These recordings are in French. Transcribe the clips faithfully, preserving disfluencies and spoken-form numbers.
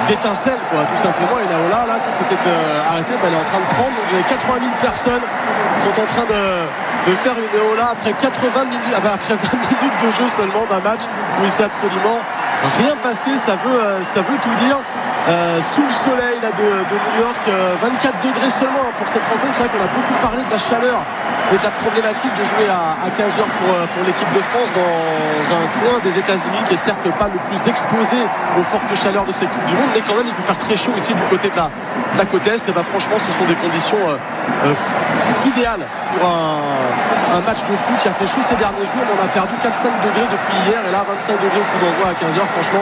d'étincelle, quoi, tout simplement. Et Laola, là, qui s'était euh, arrêté, bah, elle est en train de prendre. Donc, les quatre-vingt mille personnes sont en train de, de faire une Eola après quatre-vingts minutes, ah, bah, après vingt minutes de jeu seulement d'un match où il s'est absolument rien passé. Ça veut, euh, ça veut tout dire. Euh, sous le soleil là, de, de New York, euh, vingt-quatre degrés seulement hein, pour cette rencontre. C'est vrai qu'on a beaucoup parlé de la chaleur et de la problématique de jouer à, à quinze heures pour, pour l'équipe de France dans un coin des États-Unis qui est certes pas le plus exposé aux fortes chaleurs de cette Coupe du Monde, mais quand même il peut faire très chaud ici du côté de la, de la côte Est. Et ben, franchement, ce sont des conditions euh, euh, idéales pour un, un match de foot. Il a fait chaud ces derniers jours, mais on a perdu quatre à cinq degrés depuis hier, et là vingt-cinq degrés au coup d'envoi à quinze heures. Franchement,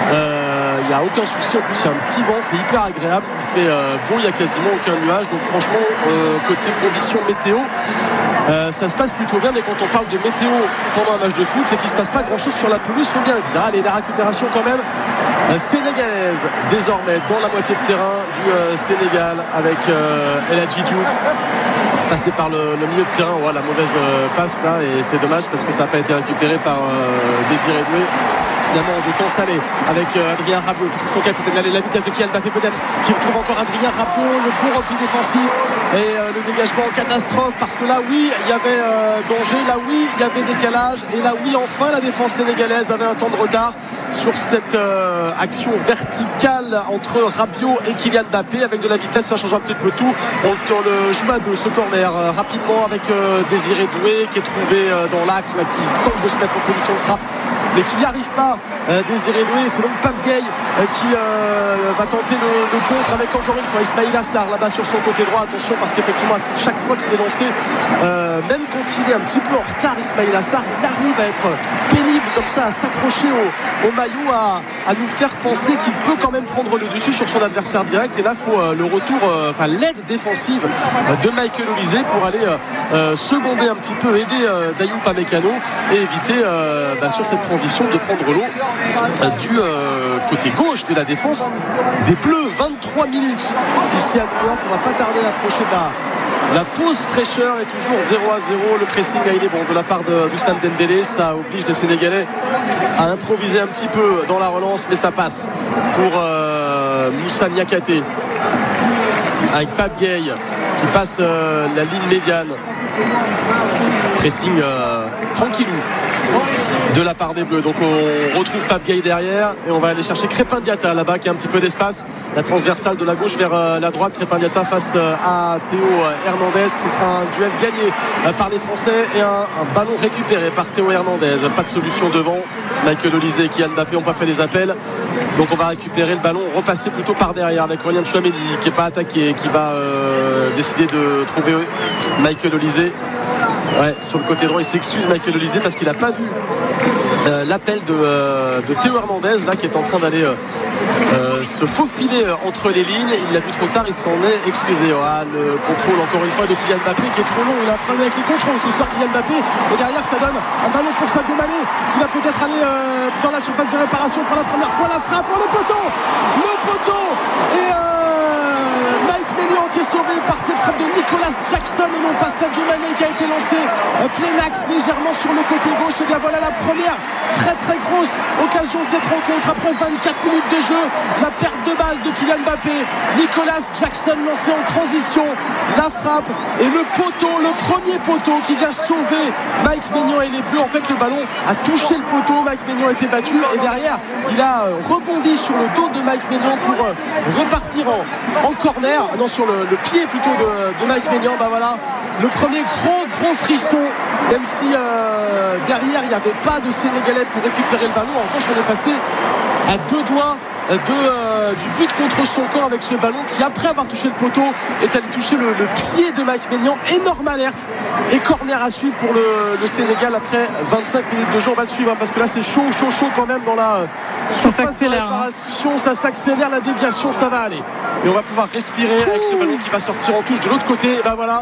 euh, il n'y a aucun souci. En plus, il y a un petit vent, c'est hyper agréable. Il fait euh, beau, il n'y a quasiment aucun nuage. Donc franchement, euh, côté conditions météo, euh, ça se passe plutôt bien. Mais quand on parle de météo pendant un match de foot, c'est qu'il ne se passe pas grand chose sur la pelouse, faut bien le dire. Allez, la récupération quand même euh, sénégalaise désormais dans la moitié de terrain du euh, Sénégal, avec euh, El Hadji Diouf passé par le, le milieu de terrain. Ouais, la mauvaise euh, passe là, et c'est dommage parce que ça n'a pas été récupéré par euh, Désiré Doué. Finalement, de temps salé avec euh, Adrien Rabiot qui trouve son capitaine. Allez, la vitesse de Kylian Mbappé peut-être, qui trouve encore Adrien Rabiot, le bon repli défensif et euh, le dégagement en catastrophe, parce que là oui il y avait euh, danger, là oui il y avait décalage, et là oui enfin la défense sénégalaise avait un temps de retard sur cette euh, action verticale entre Rabiot et Kylian Mbappé. Avec de la vitesse, ça change un petit peu tout. On, on le joue à deux, ce corner euh, rapidement avec euh, Désiré Doué qui est trouvé euh, dans l'axe, là, qui tente de se mettre en position de frappe mais qui n'y arrive pas. euh, Désiré Doué, c'est donc Pape Gueye euh, qui euh, va tenter le, le contre avec encore une fois Ismaïla Sarr là-bas sur son côté droit. Attention, parce qu'effectivement à chaque fois qu'il est lancé, euh, même quand il est un petit peu en retard, Ismaïla Sarr, il arrive à être pénible comme ça, à s'accrocher au, au maillot, à, à nous faire penser qu'il peut quand même prendre le dessus sur son adversaire direct. Et là il faut euh, le retour, euh, enfin l'aide défensive euh, de Michael Olise pour aller euh, euh, seconder un petit peu, aider euh, Dayou Pamecano et éviter euh, bah, sur cette transition de prendre l'eau euh, du euh, côté gauche de la défense des Bleus. Vingt-trois minutes ici à New York. On va pas tarder à approcher de la La pause fraîcheur est toujours zéro à zéro. Le pressing là, il est bon de la part de d'Ousmane Dembélé. Ça oblige les Sénégalais à improviser un petit peu dans la relance, mais ça passe pour euh, Moussa Niakhaté avec Pape Gueye qui passe euh, la ligne médiane. Pressing euh, tranquillou de la part des Bleus. Donc on retrouve Pape Gueye derrière et on va aller chercher Crépin Diatta là-bas qui a un petit peu d'espace. La transversale de la gauche vers euh, la droite. Crépin Diatta face euh, à Théo Hernandez. Ce sera un duel gagné euh, par les Français et un, un ballon récupéré par Théo Hernandez. Pas de solution devant. Michael Olise et Kylian Mbappé n'ont pas fait les appels. Donc on va récupérer le ballon, repasser plutôt par derrière avec Aurélien Tchouaméni qui n'est pas attaqué, qui va euh, décider de trouver Michael Olise. Ouais, sur le côté droit, il s'excuse Michael Olise parce qu'il n'a pas vu euh, l'appel de, euh, de Théo Hernandez là qui est en train d'aller euh, euh, se faufiler entre les lignes. Il l'a vu trop tard, il s'en est excusé. Ah, le contrôle encore une fois de Kylian Mbappé qui est trop long. Il a un problème avec les contrôles ce soir, Kylian Mbappé. Et derrière, ça donne un ballon pour Sadio Mané qui va peut-être aller euh, dans la surface de réparation pour la première fois. La frappe, oh, le poteau, le poteau et euh, Mike Maignan qui est sauvé par cette frappe de Nicolas Jackson et non pas Sadio Mané qui a été lancé euh, plein axe légèrement sur le côté gauche. Et bien voilà la première très très grosse occasion de cette rencontre après vingt-quatre minutes de jeu. La perte de balle de Kylian Mbappé, Nicolas Jackson lancé en transition, la frappe et le poteau, le premier poteau qui vient sauver Mike Maignan et les Bleus. En fait le ballon a touché le poteau, Mike Maignan a été battu et derrière il a rebondi sur le dos de Mike Maignan pour repartir en, en corner, non sur le, le pied plutôt de, de Mike Maignan. Bah voilà le premier gros gros frisson, même si euh, derrière il n'y avait pas de Sénégalais pour récupérer le ballon. En revanche on est passé à deux doigts de, euh, du but contre son camp avec ce ballon qui, après avoir touché le poteau, est allé toucher le, le pied de Mike Maignan. Énorme alerte et corner à suivre pour le, le Sénégal après vingt-cinq minutes de jeu. On va le suivre hein, parce que là c'est chaud chaud chaud quand même dans la surface de réparation. Ça s'accélère, la déviation ça va aller et on va pouvoir respirer avec ce ballon qui va sortir en touche de l'autre côté. Et ben voilà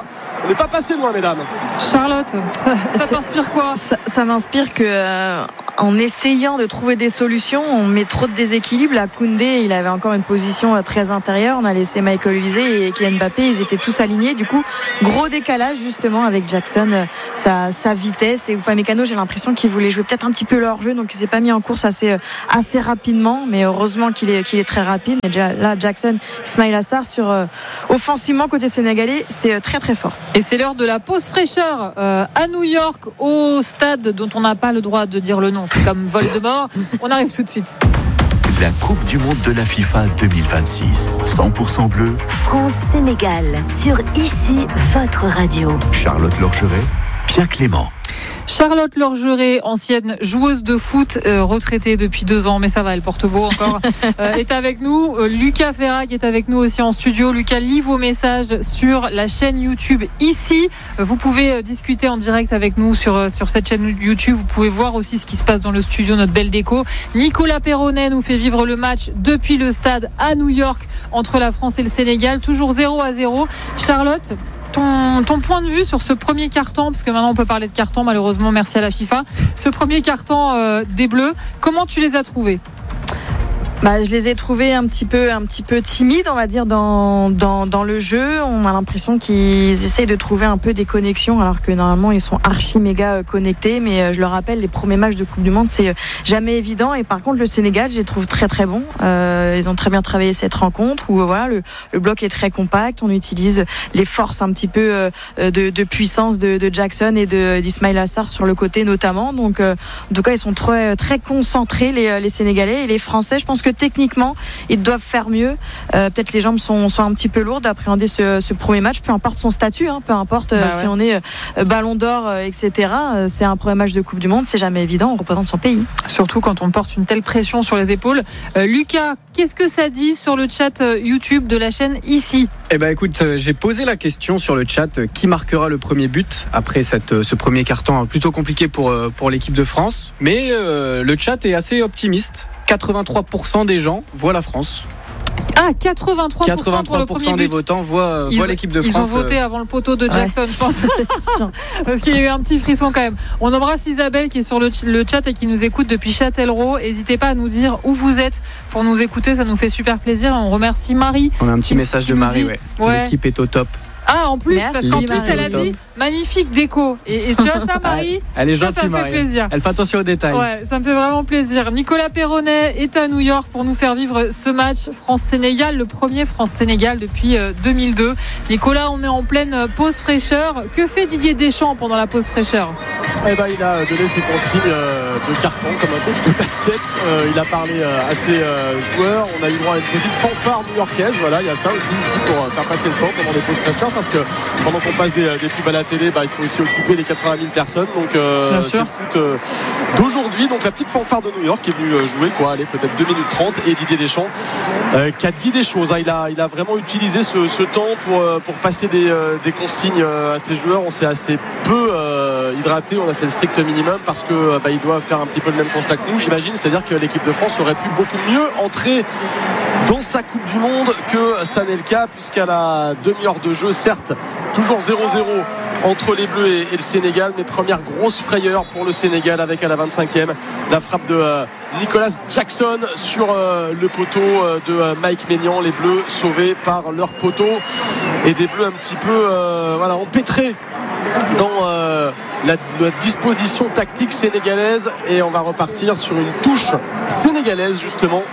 On n'est pas passé loin, mesdames. Charlotte, ça, ça t'inspire quoi? ça, ça m'inspire que euh, en essayant de trouver des solutions, on met trop de déséquilibre. La Koundé, il avait encore une position euh, très intérieure. On a laissé Michael Olise et Kylian Mbappé, ils étaient tous alignés. Du coup, gros décalage justement avec Jackson, euh, sa, sa vitesse. Et Upamecano, j'ai l'impression qu'il voulait jouer peut-être un petit peu leur jeu, donc il s'est pas mis en course assez, euh, assez rapidement. Mais heureusement qu'il est, qu'il est très rapide. Et déjà, là, Jackson, Ismaïla Sarr sur euh, offensivement côté sénégalais, c'est euh, très très fort. Et c'est l'heure de la pause fraîcheur euh, à New York, au stade dont on n'a pas le droit de dire le nom. C'est comme Voldemort. On arrive tout de suite. La Coupe du Monde de la FIFA deux mille vingt-six. cent pour cent bleu. France-Sénégal. Sur Ici, votre radio. Charlotte Lorgeret, Pierre Clément. Charlotte Lorgeret, ancienne joueuse de foot, euh, retraitée depuis deux ans, mais ça va, elle porte beau encore, euh, est avec nous. Euh, Lucas Ferrag est avec nous aussi en studio. Lucas, lis vos messages sur la chaîne YouTube Ici. Euh, vous pouvez euh, discuter en direct avec nous sur, euh, sur cette chaîne YouTube. Vous pouvez voir aussi ce qui se passe dans le studio, notre belle déco. Nicolas Perronnet nous fait vivre le match depuis le stade à New York entre la France et le Sénégal. Toujours zéro à zéro. Charlotte, Ton, ton point de vue sur ce premier carton, parce que maintenant on peut parler de carton, malheureusement, merci à la FIFA. Ce premier carton euh, des Bleus, comment tu les as trouvés? Bah, je les ai trouvés un petit peu, un petit peu timides, on va dire, dans, dans, dans le jeu. On a l'impression qu'ils essayent de trouver un peu des connexions, alors que normalement ils sont archi méga connectés. Mais je le rappelle, les premiers matchs de Coupe du Monde, c'est jamais évident. Et par contre, le Sénégal, je les trouve très très bons. Euh, ils ont très bien travaillé cette rencontre où voilà, le, le bloc est très compact. On utilise les forces un petit peu de, de puissance de, de Jackson et de, d'Ismaïla Sarr sur le côté notamment. Donc, euh, en tout cas, ils sont très, très concentrés, les, les Sénégalais et les Français. Je pense que techniquement ils doivent faire mieux, euh, peut-être les jambes sont, sont un petit peu lourdes d'appréhender ce, ce premier match, peu importe son statut, hein, peu importe bah euh, ouais. si on est euh, ballon d'or, euh, etc. Euh, c'est un premier match de Coupe du Monde, c'est jamais évident, on représente son pays, surtout quand on porte une telle pression sur les épaules. euh, Lucas, qu'est-ce que ça dit sur le chat YouTube de la chaîne Ici? Eh ben écoute, euh, j'ai posé la question sur le chat, euh, qui marquera le premier but après cette, euh, ce premier carton hein, plutôt compliqué pour, euh, pour l'équipe de France, mais euh, le chat est assez optimiste. quatre-vingt-trois pour cent des gens voient la France. Ah, quatre-vingt-trois pour cent, quatre-vingt-trois pour le pour cent premier des but. votants voient, voient l'équipe de ils France. Ils ont voté avant le poteau de Jackson, ouais. Je pense. Parce qu'il y a eu un petit frisson quand même. On embrasse Isabelle qui est sur le, le chat et qui nous écoute depuis Châtellerault. N'hésitez pas à nous dire où vous êtes pour nous écouter, ça nous fait super plaisir. On remercie Marie. On a un petit qui, message qui de Marie, dit, ouais. ouais. L'équipe est au top. Ah, en plus, Merci, parce qu'en plus, Marie. elle a dit magnifique déco. Et, et tu vois ça, Marie? Elle est ça, gentille, ça me fait Marie. plaisir. Elle fait attention aux détails. Ouais, ça me fait vraiment plaisir. Nicolas Perronnet est à New York pour nous faire vivre ce match France-Sénégal, le premier France-Sénégal depuis deux mille deux. Nicolas, on est en pleine pause fraîcheur. Que fait Didier Deschamps pendant la pause fraîcheur? Eh ben, il a donné ses consignes de carton comme un coach de basket. Euh, il a parlé à ses euh, joueurs. On a eu droit à une petite fanfare new-yorkaise. Voilà, il y a ça aussi ici pour faire passer le temps pendant les pauses fraîcheurs, parce que pendant qu'on passe des, des pubs à la télé, bah, il faut aussi occuper les quatre-vingt mille personnes. Donc euh, c'est le foot euh, d'aujourd'hui. Donc la petite fanfare de New York qui est venue jouer quoi, allez, peut-être deux minutes trente, et Didier Deschamps euh, qui a dit des choses. Hein. Il, a, il a vraiment utilisé ce, ce temps pour, pour passer des, euh, des consignes à ses joueurs. On s'est assez peu euh, hydraté. On a fait le strict minimum parce que bah, ils doivent faire un petit peu le même constat que nous, j'imagine. C'est-à-dire que l'équipe de France aurait pu beaucoup mieux entrer dans sa Coupe du Monde que ça n'est le cas, puisqu'à la demi-heure de jeu, certes, toujours zéro zéro entre les Bleus et, et le Sénégal, mais première grosse frayeur pour le Sénégal avec à la vingt-cinquième la frappe de euh, Nicolas Jackson sur euh, le poteau euh, de euh, Mike Maignan. Les Bleus sauvés par leur poteau, et des Bleus un petit peu euh, voilà, empêtrés dans euh, la, la disposition tactique sénégalaise, et on va repartir sur une touche sénégalaise justement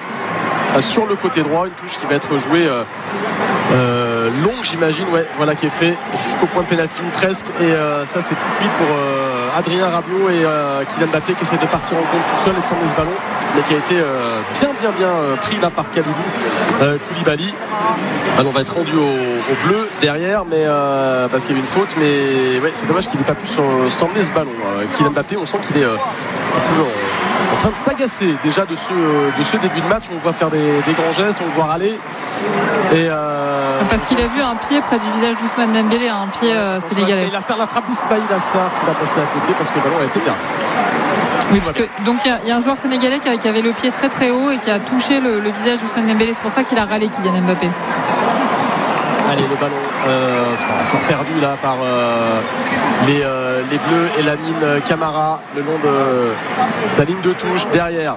sur le côté droit, une touche qui va être jouée euh, euh, longue, j'imagine, ouais, voilà, qui est fait jusqu'au point de pénalty ou presque, et euh, ça c'est tout cuit pour euh, Adrien Rabiot et euh, Kylian Mbappé qui essaie de partir en compte tout seul et de s'emmener ce ballon, mais qui a été euh, bien bien bien euh, pris là par Kalidou euh, Koulibaly. Le ballon va être rendu au, au bleu derrière, mais euh, parce qu'il y avait une faute, mais ouais, c'est dommage qu'il n'ait pas pu s'emmener ce ballon. euh, Kylian Mbappé, on sent qu'il est euh, un peu en, en train de s'agacer déjà de ce, de ce début de match. On le voit faire des, des grands gestes, on le voit râler, et euh, parce qu'il a vu un pied près du visage d'Ousmane Dembélé, un pied euh, sénégalais. Il a serré la frappe d'Ismaïla Sarr qui va passer à côté parce que le ballon a été perdu. Oui, parce que donc il y, y a un joueur sénégalais qui, a, qui avait le pied très très haut et qui a touché le, le visage d'Ousmane Dembélé. C'est pour ça qu'il a râlé Kylian Mbappé. Allez, le ballon euh, putain, encore perdu là par euh, les, euh, les Bleus et Lamine Camara le long de sa ligne de touche derrière.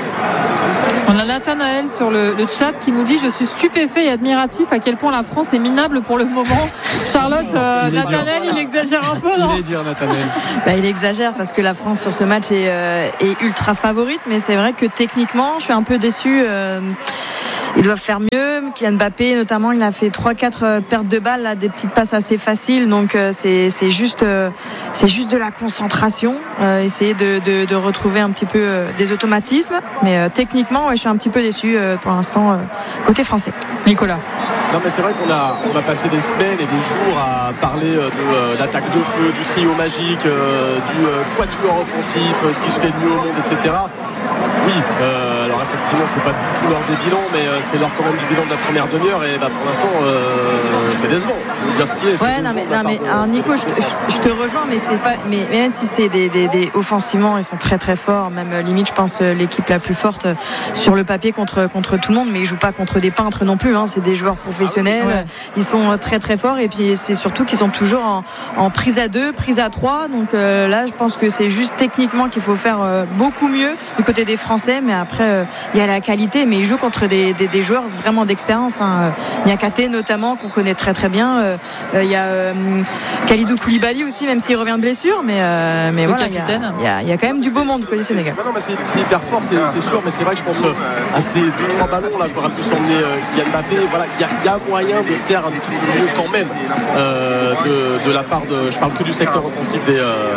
On a Nathanaël sur le, le chat qui nous dit: je suis stupéfait et admiratif à quel point la France est minable pour le moment. Charlotte, euh, il Nathanaël, il exagère un peu, non? Il est dur, Nathanaël. Bah, il exagère parce que la France sur ce match est, euh, est ultra favorite, mais c'est vrai que techniquement, je suis un peu déçu. Euh, ils doivent faire mieux. Kylian Mbappé, notamment, il a fait trois quatre pertes de balles, là, des petites passes assez faciles. Donc euh, c'est, c'est, juste, euh, c'est juste de la concentration. Euh, essayer de, de, de retrouver un petit peu euh, des automatismes. Mais euh, techniquement, ouais, je suis un petit peu déçu euh, pour l'instant, euh, côté français. Nicolas. Non mais c'est vrai qu'on a, on a passé des semaines et des jours à parler de euh, l'attaque de feu, du trio magique, euh, du euh, quatuor offensif, euh, ce qui se fait de mieux au monde, et cetera. Oui, euh, alors effectivement c'est pas du tout l'heure des bilans, mais euh, c'est l'heure quand même du bilan de la première demi-heure et bah, pour l'instant euh, c'est décevant. Faut dire ce qui est. C'est ouais, non mais, non, mais alors Nico, je te, je, je te rejoins, mais c'est pas, mais, mais même si c'est des, des, des offensivement, ils sont très très forts, même limite je pense l'équipe la plus forte sur le papier contre contre tout le monde, mais ils jouent pas contre des peintres non plus. Hein, c'est des joueurs professionnels. Ouais. Ils sont très très forts et puis c'est surtout qu'ils sont toujours en, en prise à deux, prise à trois. Donc euh, là, je pense que c'est juste techniquement qu'il faut faire euh, beaucoup mieux du côté des Français. Mais après, euh, il y a la qualité, mais ils jouent contre des, des, des joueurs vraiment d'expérience. Hein. Il y a Katé notamment qu'on connaît très très bien. Euh, il y a euh, Kalidou Koulibaly aussi, même s'il revient de blessure. Mais, euh, mais voilà, il y, il, y a, il y a quand même du beau monde du côté Sénégal. Non, non, c'est, c'est hyper fort, c'est, c'est sûr. Mais c'est vrai que je pense euh, à ces deux trois ballons là qu'aurait pu s'emmener euh, Kylian Mbappé. Voilà, il y a, il y a moyen de faire un petit peu mieux quand même euh, de, de la part de, je parle que du secteur offensif des, euh,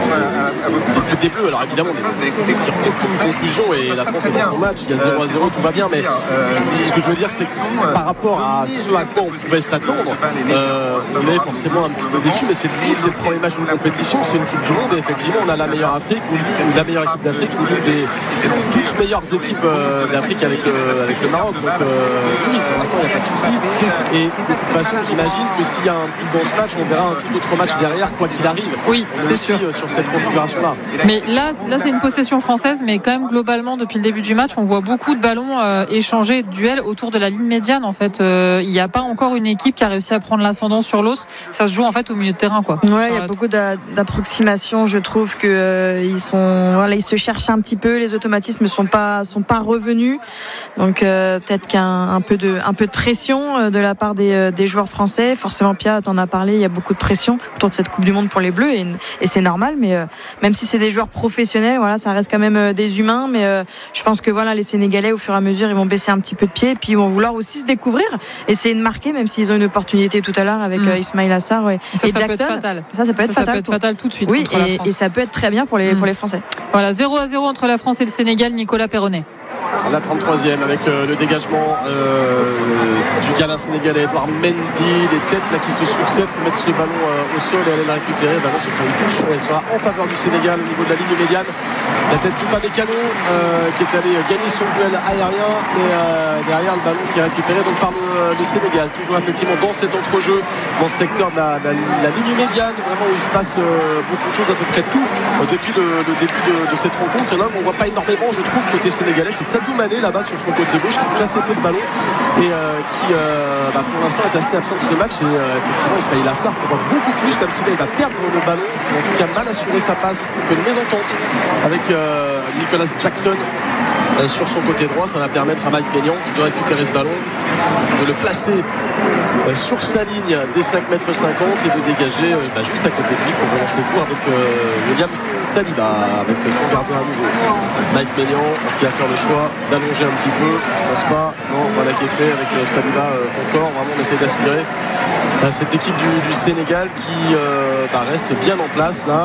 des, des Bleus. Alors évidemment on ne tire aucune conclusion et la France est dans son match, il y a zéro à zéro, tout va bien, mais ce que je veux dire c'est que par rapport à ce à quoi on pouvait s'attendre, euh, on est forcément un petit peu déçu, mais c'est le foot, c'est le premier match de compétition, c'est une Coupe du Monde et effectivement on a la meilleure Afrique, ou la meilleure équipe d'Afrique, ou l'une des toutes meilleures équipes euh, d'Afrique avec le, avec le Maroc, donc euh, oui, pour l'instant il n'y a pas de souci. Et de toute façon, j'imagine que s'il y a un but dans ce match, on verra un tout autre match derrière, quoi qu'il arrive. Oui, c'est sûr. Sur cette configuration-là. Mais là, là, c'est une possession française, mais quand même, globalement, depuis le début du match, on voit beaucoup de ballons euh, échangés, duels autour de la ligne médiane. En fait, euh, il n'y a pas encore une équipe qui a réussi à prendre l'ascendant sur l'autre. Ça se joue en fait au milieu de terrain, quoi. Ouais, il y a beaucoup d'a- d'approximations. Je trouve que euh, ils sont, voilà, ils se cherchent un petit peu. Les automatismes sont pas, sont pas revenus. Donc euh, peut-être qu'un un peu de, un peu de pression euh, de la part des, euh, des joueurs français. Forcément, Pia t'en a parlé. Il y a beaucoup de pression autour de cette Coupe du Monde pour les Bleus et, et c'est normal. Mais euh, même si c'est des joueurs professionnels, voilà, ça reste quand même euh, des humains. Mais euh, je pense que voilà, les Sénégalais, au fur et à mesure, ils vont baisser un petit peu de pied et puis ils vont vouloir aussi se découvrir, essayer de marquer, même s'ils ont une opportunité tout à l'heure avec mmh. euh, Ismaïl Assar ouais, ça, et ça Jackson. Peut être fatal. Ça, ça peut être ça, fatal. Ça peut être pour... fatal tout de suite. Oui, contre et, la France. et ça peut être très bien pour les, mmh. pour les Français. Voilà, zéro à zéro entre la France et le Sénégal. Nicolas Perronnet. La trente-troisième avec euh, le dégagement euh, du Ghana sénégalais Edouard Mendy, les têtes là qui se succèdent, il faut mettre ce ballon euh, au sol et aller le récupérer. Bah non, ce sera une touche, elle sera en faveur du Sénégal au niveau de la ligne médiane. La tête d'Upamecano euh, qui est allé gagner son duel aérien et euh, derrière le ballon qui est récupéré donc par le, le Sénégal, toujours effectivement dans cet entrejeu, dans ce secteur de la, la, la ligne médiane, vraiment où il se passe euh, beaucoup de choses, à peu près tout euh, depuis le, le début de, de cette rencontre. Il y en a on ne voit pas énormément, je trouve, côté sénégalais, c'est Sadio Mané là-bas sur son côté gauche qui touche assez peu de ballons et euh, qui euh, bah, pour l'instant est assez absent de ce match et euh, effectivement Ismaïl Assar qu'on voit beaucoup plus, même si là il va perdre le ballon, ou en tout cas mal assurer sa passe, un peu une mésentente avec euh, Nicolas Jackson euh, sur son côté droit. Ça va permettre à Mike Maignan de récupérer ce ballon, de le placer euh, sur sa ligne des cinq mètres cinquante et de dégager euh, bah, juste à côté de lui pour relancer le cours avec euh, William Saliba, avec son gardien à nouveau Mike Maignan. Est-ce qu'il va faire le choix d'allonger un petit peu? Je pense pas. Non, voilà qui est fait avec euh, Saliba euh, encore. Vraiment on essaie d'aspirer à cette équipe du, du Sénégal qui euh, bah, reste bien en place là.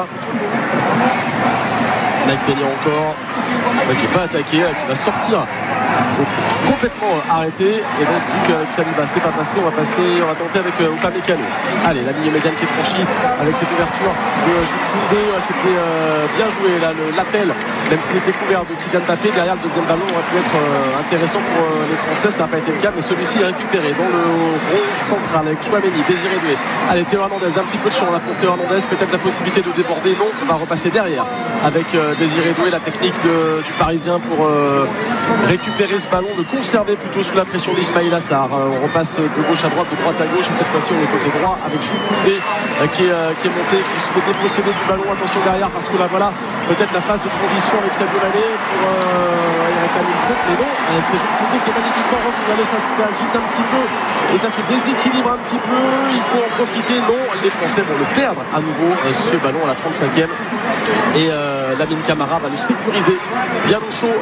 Mike Maignan encore euh, qui n'est pas attaqué, là, qui va sortir complètement arrêté et donc vu qu'avec Saliba c'est pas passé, on va passer, on va tenter avec euh, Upamecano. Allez, la ligne médiane qui est franchie avec cette ouverture de Jules Koundé, c'était euh, bien joué là, le, l'appel, même s'il était couvert de Kylian Mbappé, derrière le deuxième ballon aurait pu être euh, intéressant pour euh, les Français, ça n'a pas été le cas, mais celui-ci est récupéré dans le rond central avec Chouameni, Désiré Doué. Allez, Théo Hernandez, un petit peu de champ là pour Théo Hernandez, peut-être la possibilité de déborder, non, on va repasser derrière avec euh, Désiré Doué, la technique de, du Parisien pour euh, récupérer garder ce ballon, le conserver plutôt sous la pression d'Ismaïla Sarr. On repasse de gauche à droite, de droite à gauche, et cette fois-ci on est côté droit avec Jules Koundé qui est, qui est monté, qui se fait déposséder du ballon. Attention derrière, parce que là voilà, peut-être la phase de transition avec Sadio Mané pour euh, il réclame une faute, mais non, c'est Jules Koundé qui est magnifiquement revenu. Allez, ça s'agite un petit peu et ça se déséquilibre un petit peu, il faut en profiter. Non, les Français vont le perdre à nouveau, ce ballon à la trente-cinquième, et euh, Lamine Camara va le sécuriser bien au chaud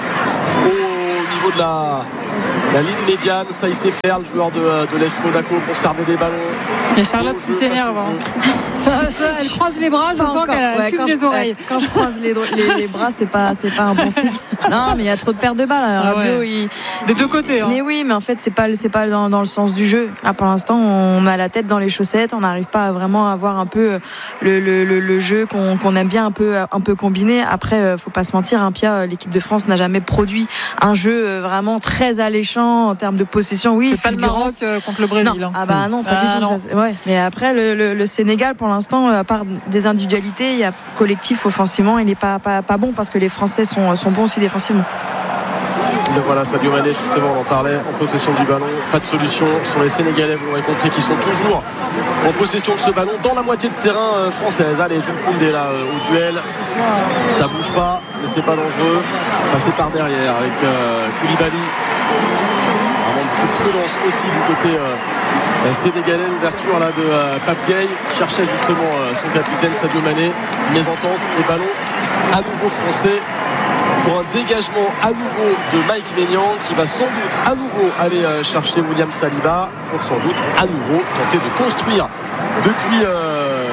au niveau de la La ligne médiane. Ça il sait faire, le joueur de, de l'E S Monaco, conserver des ballons. Il y a Charlotte qui s'énerve. Elle croise les bras, je sens qu'elle ouais, fume des je, oreilles. Quand je croise les, les, les bras, c'est pas, c'est pas un bon signe. Non, mais il y a trop de pertes de balles. Ah Rabiot, ouais. il... Des deux côtés. Hein. Mais oui, mais en fait, c'est pas, c'est pas dans, dans le sens du jeu. Là, pour l'instant, on a la tête dans les chaussettes. On n'arrive pas à vraiment avoir un peu le, le, le, le jeu qu'on, qu'on aime bien un peu, un peu combiné. Après, faut pas se mentir, hein, Pia, l'équipe de France n'a jamais produit un jeu vraiment très alléchant en termes de possession. Oui, c'est pas le Maroc contre le Brésil. Non. Hein. Ah bah non, pas ah, du tout. Ça, ouais. Mais après, le, le, le Sénégal, pour l'instant, à part des individualités, il y a collectif offensivement, il n'est pas, pas, pas bon parce que les Français sont, sont bons aussi défensivement. Le voilà, Sadio Mané, justement, on en parlait, en possession du ballon, pas de solution. Ce sont les Sénégalais, vous l'aurez compris, qui sont toujours en possession de ce ballon dans la moitié de terrain euh, française. Allez, Jules Koundé là euh, au duel, ça bouge pas, mais c'est pas dangereux. Passer par derrière avec euh, Koulibaly. Vraiment beaucoup de prudence aussi du côté euh, sénégalais. L'ouverture là de euh, Pape Gueye qui cherchait justement euh, son capitaine Sadio Mané. Mésentente et ballon à nouveau français. Pour un dégagement à nouveau de Mike Maignan qui va sans doute à nouveau aller chercher William Saliba pour sans doute à nouveau tenter de construire depuis euh,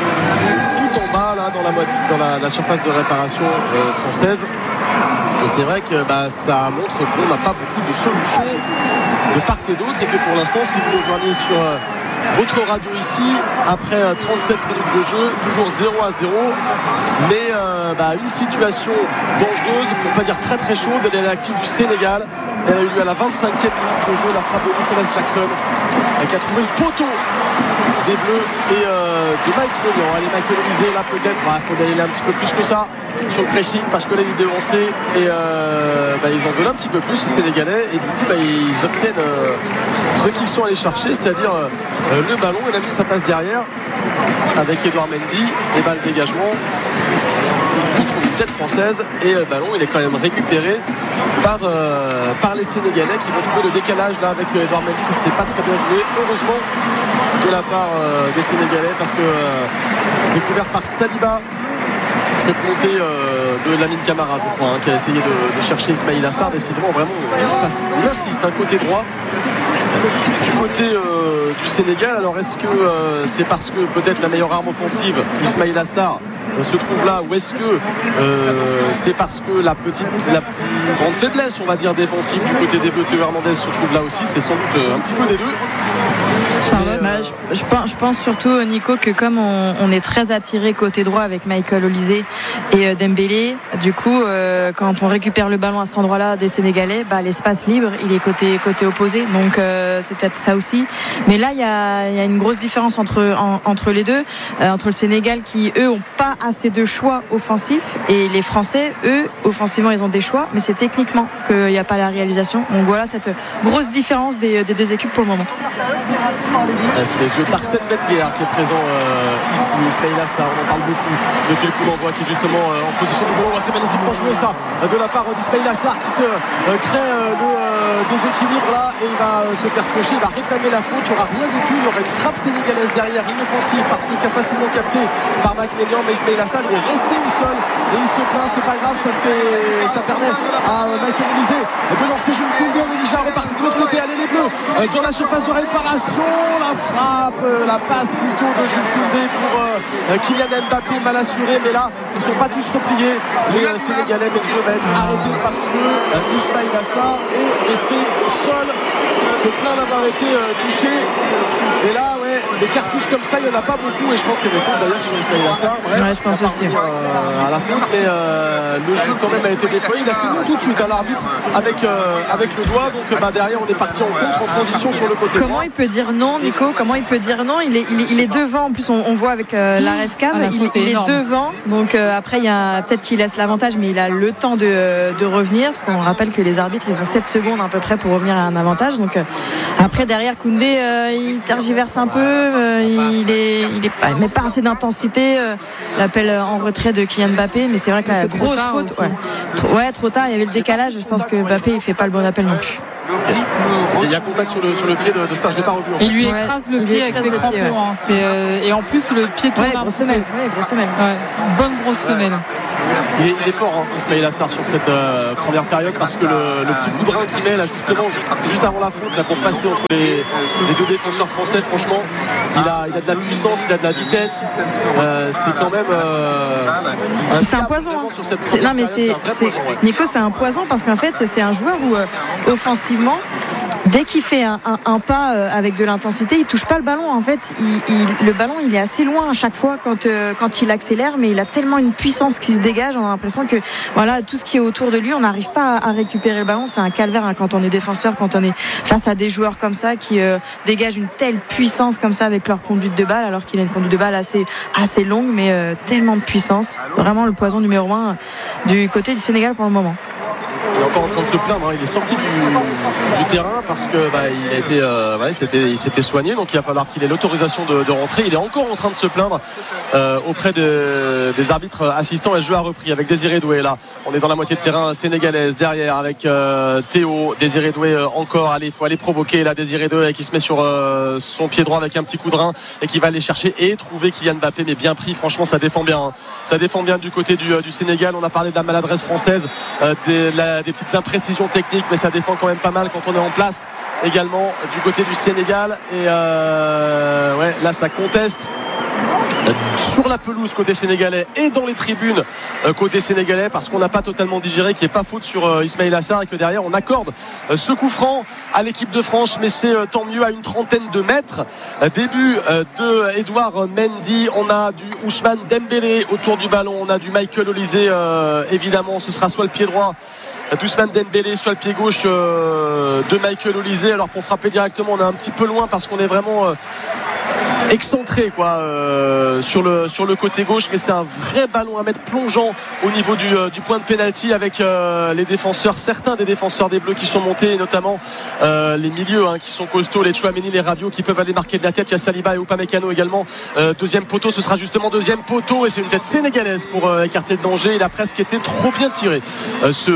tout en bas là dans la moitié, dans la, la surface de réparation euh, française. Et c'est vrai que bah, ça montre qu'on n'a pas beaucoup de solutions de part et d'autre, et que pour l'instant, si vous nous joignez sur euh, votre radio ici, après euh, trente-sept minutes de jeu, toujours zéro à zéro, mais euh, bah, une situation dangereuse, pour ne pas dire très très chaude. Elle est l'active du Sénégal. Elle a eu lieu à la vingt-cinquième minute de jeu, la frappe de Nicolas Jackson qui a trouvé le poteau des Bleus et euh, de Mike Maignan. Allez, Michael Olise là peut-être, il bah, faut aller un petit peu plus que ça sur le pressing, parce que là il est devancé et euh, bah, ils en veulent un petit peu plus les Sénégalais, et du coup bah, ils obtiennent euh, ce qu'ils sont allés chercher, c'est-à-dire euh, le ballon, et même si ça passe derrière avec Edouard Mendy, et bah, le dégagement, il trouve une tête française et le ballon il est quand même récupéré par, euh, par les Sénégalais qui vont trouver le décalage là avec Edouard Mendy. Ça c'est pas très bien joué, heureusement, de la part euh, des Sénégalais, parce que euh, c'est couvert par Saliba, cette montée euh, de Lamine Camara, je crois, hein, qui a essayé de, de chercher Ismaïla Sarr. Décidément, vraiment, on, passe, on insiste, un côté droit du côté euh, du Sénégal. Alors est-ce que euh, c'est parce que peut-être la meilleure arme offensive, Ismaïla Sarr, euh, se trouve là, ou est-ce que euh, c'est parce que la petite, la plus grande faiblesse, on va dire, défensive du côté des Bleus, Théo Hernandez, se trouve là aussi? C'est sans doute euh, un petit peu des deux. Charlotte, bah, je, je, pense, je pense surtout, Nico, que comme on, on est très attiré côté droit avec Michael Olise et euh, Dembélé, du coup, euh, quand on récupère le ballon à cet endroit-là des Sénégalais, bah, l'espace libre, il est côté, côté opposé. Donc, euh, c'est peut-être ça aussi. Mais là, il y a, y a une grosse différence entre, en, entre les deux, euh, entre le Sénégal qui, eux, n'ont pas assez de choix offensifs, et les Français, eux, offensivement, ils ont des choix, mais c'est techniquement qu'il n'y a pas la réalisation. Donc, voilà cette grosse différence des, des deux équipes pour le moment. Sous les yeux d'Arsène Wenger qui est présent euh, ici, Ismaïla Sarr, on en parle beaucoup depuis le coup d'envoi, qui est justement euh, en position du ballon. C'est magnifiquement joué ça de la part d'Ismaïla Sarr qui se euh, crée euh, le euh, déséquilibre là, et il va euh, se faire faucher, il va réclamer la faute. Il n'y aura rien du tout, il y aura une frappe sénégalaise derrière, inoffensive, parce qu'il est facilement capté par Mike Maignan, mais Ismaïla Sarr il est resté au sol et il se plaint. C'est pas grave, ça, ça permet à euh, Michael Olise de lancer Jules Koundé. On est déjà reparti de l'autre côté. Allez les Bleus euh, dans la surface de réparation. La frappe, euh, la passe plutôt de Jules Koundé pour euh, Kylian Mbappé, mal assuré, mais là ils ne sont pas tous repliés les euh, Sénégalais, mais le jeu va être arrêté parce que euh, Ismaïla Sarr est resté au sol, se plaint d'avoir été euh, touché, et là ouais des cartouches comme ça, il n'y en a pas beaucoup. Et je pense qu'il y a des fautes d'ailleurs sur Ismail Assar. Bref, ouais, je pense aussi. Euh, à la faute, mais euh, le jeu quand même a été déployé. Il a fait non tout de suite à l'arbitre avec, euh, avec le doigt. Donc bah, derrière, on est parti en contre, en transition sur le côté. Comment droit. Il peut dire non, Nico? Comment il peut dire non? Il est, il est, il est devant. En plus, on, on voit avec euh, la Revcam, ah, il, il est devant. Donc euh, après, il y a peut-être qu'il laisse l'avantage, mais il a le temps de, de revenir, parce qu'on rappelle que les arbitres, ils ont sept secondes à peu près pour revenir à un avantage. Donc euh, après, derrière, Koundé, euh, il tergiverse un peu. Euh, il est, il est pas, il met pas assez d'intensité. Euh, l'appel en retrait de Kylian Mbappé, mais c'est vrai que la grosse faute, ouais. Trop, ouais, trop tard. Il y avait le décalage. Je pense que Mbappé, il fait pas le bon appel non plus. Il y a contact sur le, sur le pied de, de Stage, je l'ai pas revu. Il lui écrase ouais, le pied avec ses crampons. Ouais. Hein. C'est, euh, et en plus, le pied tourne ouais, un grosse semelle. Ouais, grosse semelle. Ouais, bonne grosse ouais. semelle. Il est, il est fort, hein, Ismail Assar, sur cette euh, première période, parce que le, le petit coup de rein qu'il met là, justement, juste, juste avant la faute, là, pour passer entre les, les deux défenseurs français, franchement, il a, il a de la puissance, il a de la vitesse. Euh, c'est quand même. Euh, un c'est un poison. Hein. C'est, non, mais c'est, c'est, c'est poison, ouais. Nico, c'est un poison parce qu'en fait, c'est un joueur où, euh, offensivement, dès qu'il fait un, un, un pas euh, avec de l'intensité, il touche pas le ballon. En fait, il, il, le ballon, il est assez loin à chaque fois quand, euh, quand il accélère, mais il a tellement une puissance qui se dégage. On a l'impression que voilà, tout ce qui est autour de lui, on n'arrive pas à, à récupérer le ballon. C'est un calvaire hein, quand on est défenseur, quand on est face à des joueurs comme ça qui euh, dégagent une telle puissance comme ça avec leur conduite de balle, alors qu'il a une conduite de balle assez, assez longue, mais euh, tellement de puissance. Vraiment le poison numéro un du côté du Sénégal pour le moment. Il est encore en train de se plaindre, hein. Il est sorti du, du terrain parce que bah, il a été, euh, ouais, il s'est fait, il s'est fait soigner, donc il va falloir qu'il ait l'autorisation de, de rentrer. Il est encore en train de se plaindre euh, auprès de, des arbitres assistants. Et le jeu a repris avec Désiré Doué là. On est dans la moitié de terrain sénégalaise derrière avec euh, Théo. Désiré Doué euh, encore. Allez, il faut aller provoquer là. Désiré Doué qui se met sur euh, son pied droit avec un petit coup de rein et qui va aller chercher et trouver Kylian Mbappé, mais bien pris. Franchement, ça défend bien. Hein. Ça défend bien du côté du, du Sénégal. On a parlé de la maladresse française, euh, des, la, des petites imprécisions techniques, mais ça défend quand même pas mal quand on est en place également du côté du Sénégal. Et euh, ouais, là ça conteste sur la pelouse côté sénégalais et dans les tribunes côté sénégalais, parce qu'on n'a pas totalement digéré qu'il n'y ait pas faute sur Ismail Assar et que derrière on accorde ce coup franc à l'équipe de France, mais c'est tant mieux à une trentaine de mètres. Début de Edouard Mendy, on a du Ousmane Dembélé autour du ballon, on a du Michael Olise, euh, évidemment ce sera soit le pied droit d'Ousmane Dembélé, soit le pied gauche euh, de Michael Olise. Alors pour frapper directement on est un petit peu loin parce qu'on est vraiment euh, excentré quoi euh, sur le sur le côté gauche, mais c'est un vrai ballon à mettre plongeant au niveau du, euh, du point de pénalty avec euh, les défenseurs, certains des défenseurs des Bleus qui sont montés, et notamment euh, les milieux hein, qui sont costauds, les Tchouaméni, les Rabiot qui peuvent aller marquer de la tête. Il y a Saliba et Upamecano également. Euh, deuxième poteau, ce sera justement deuxième poteau et c'est une tête sénégalaise pour euh, écarter le danger. Il a presque été trop bien tiré euh, ce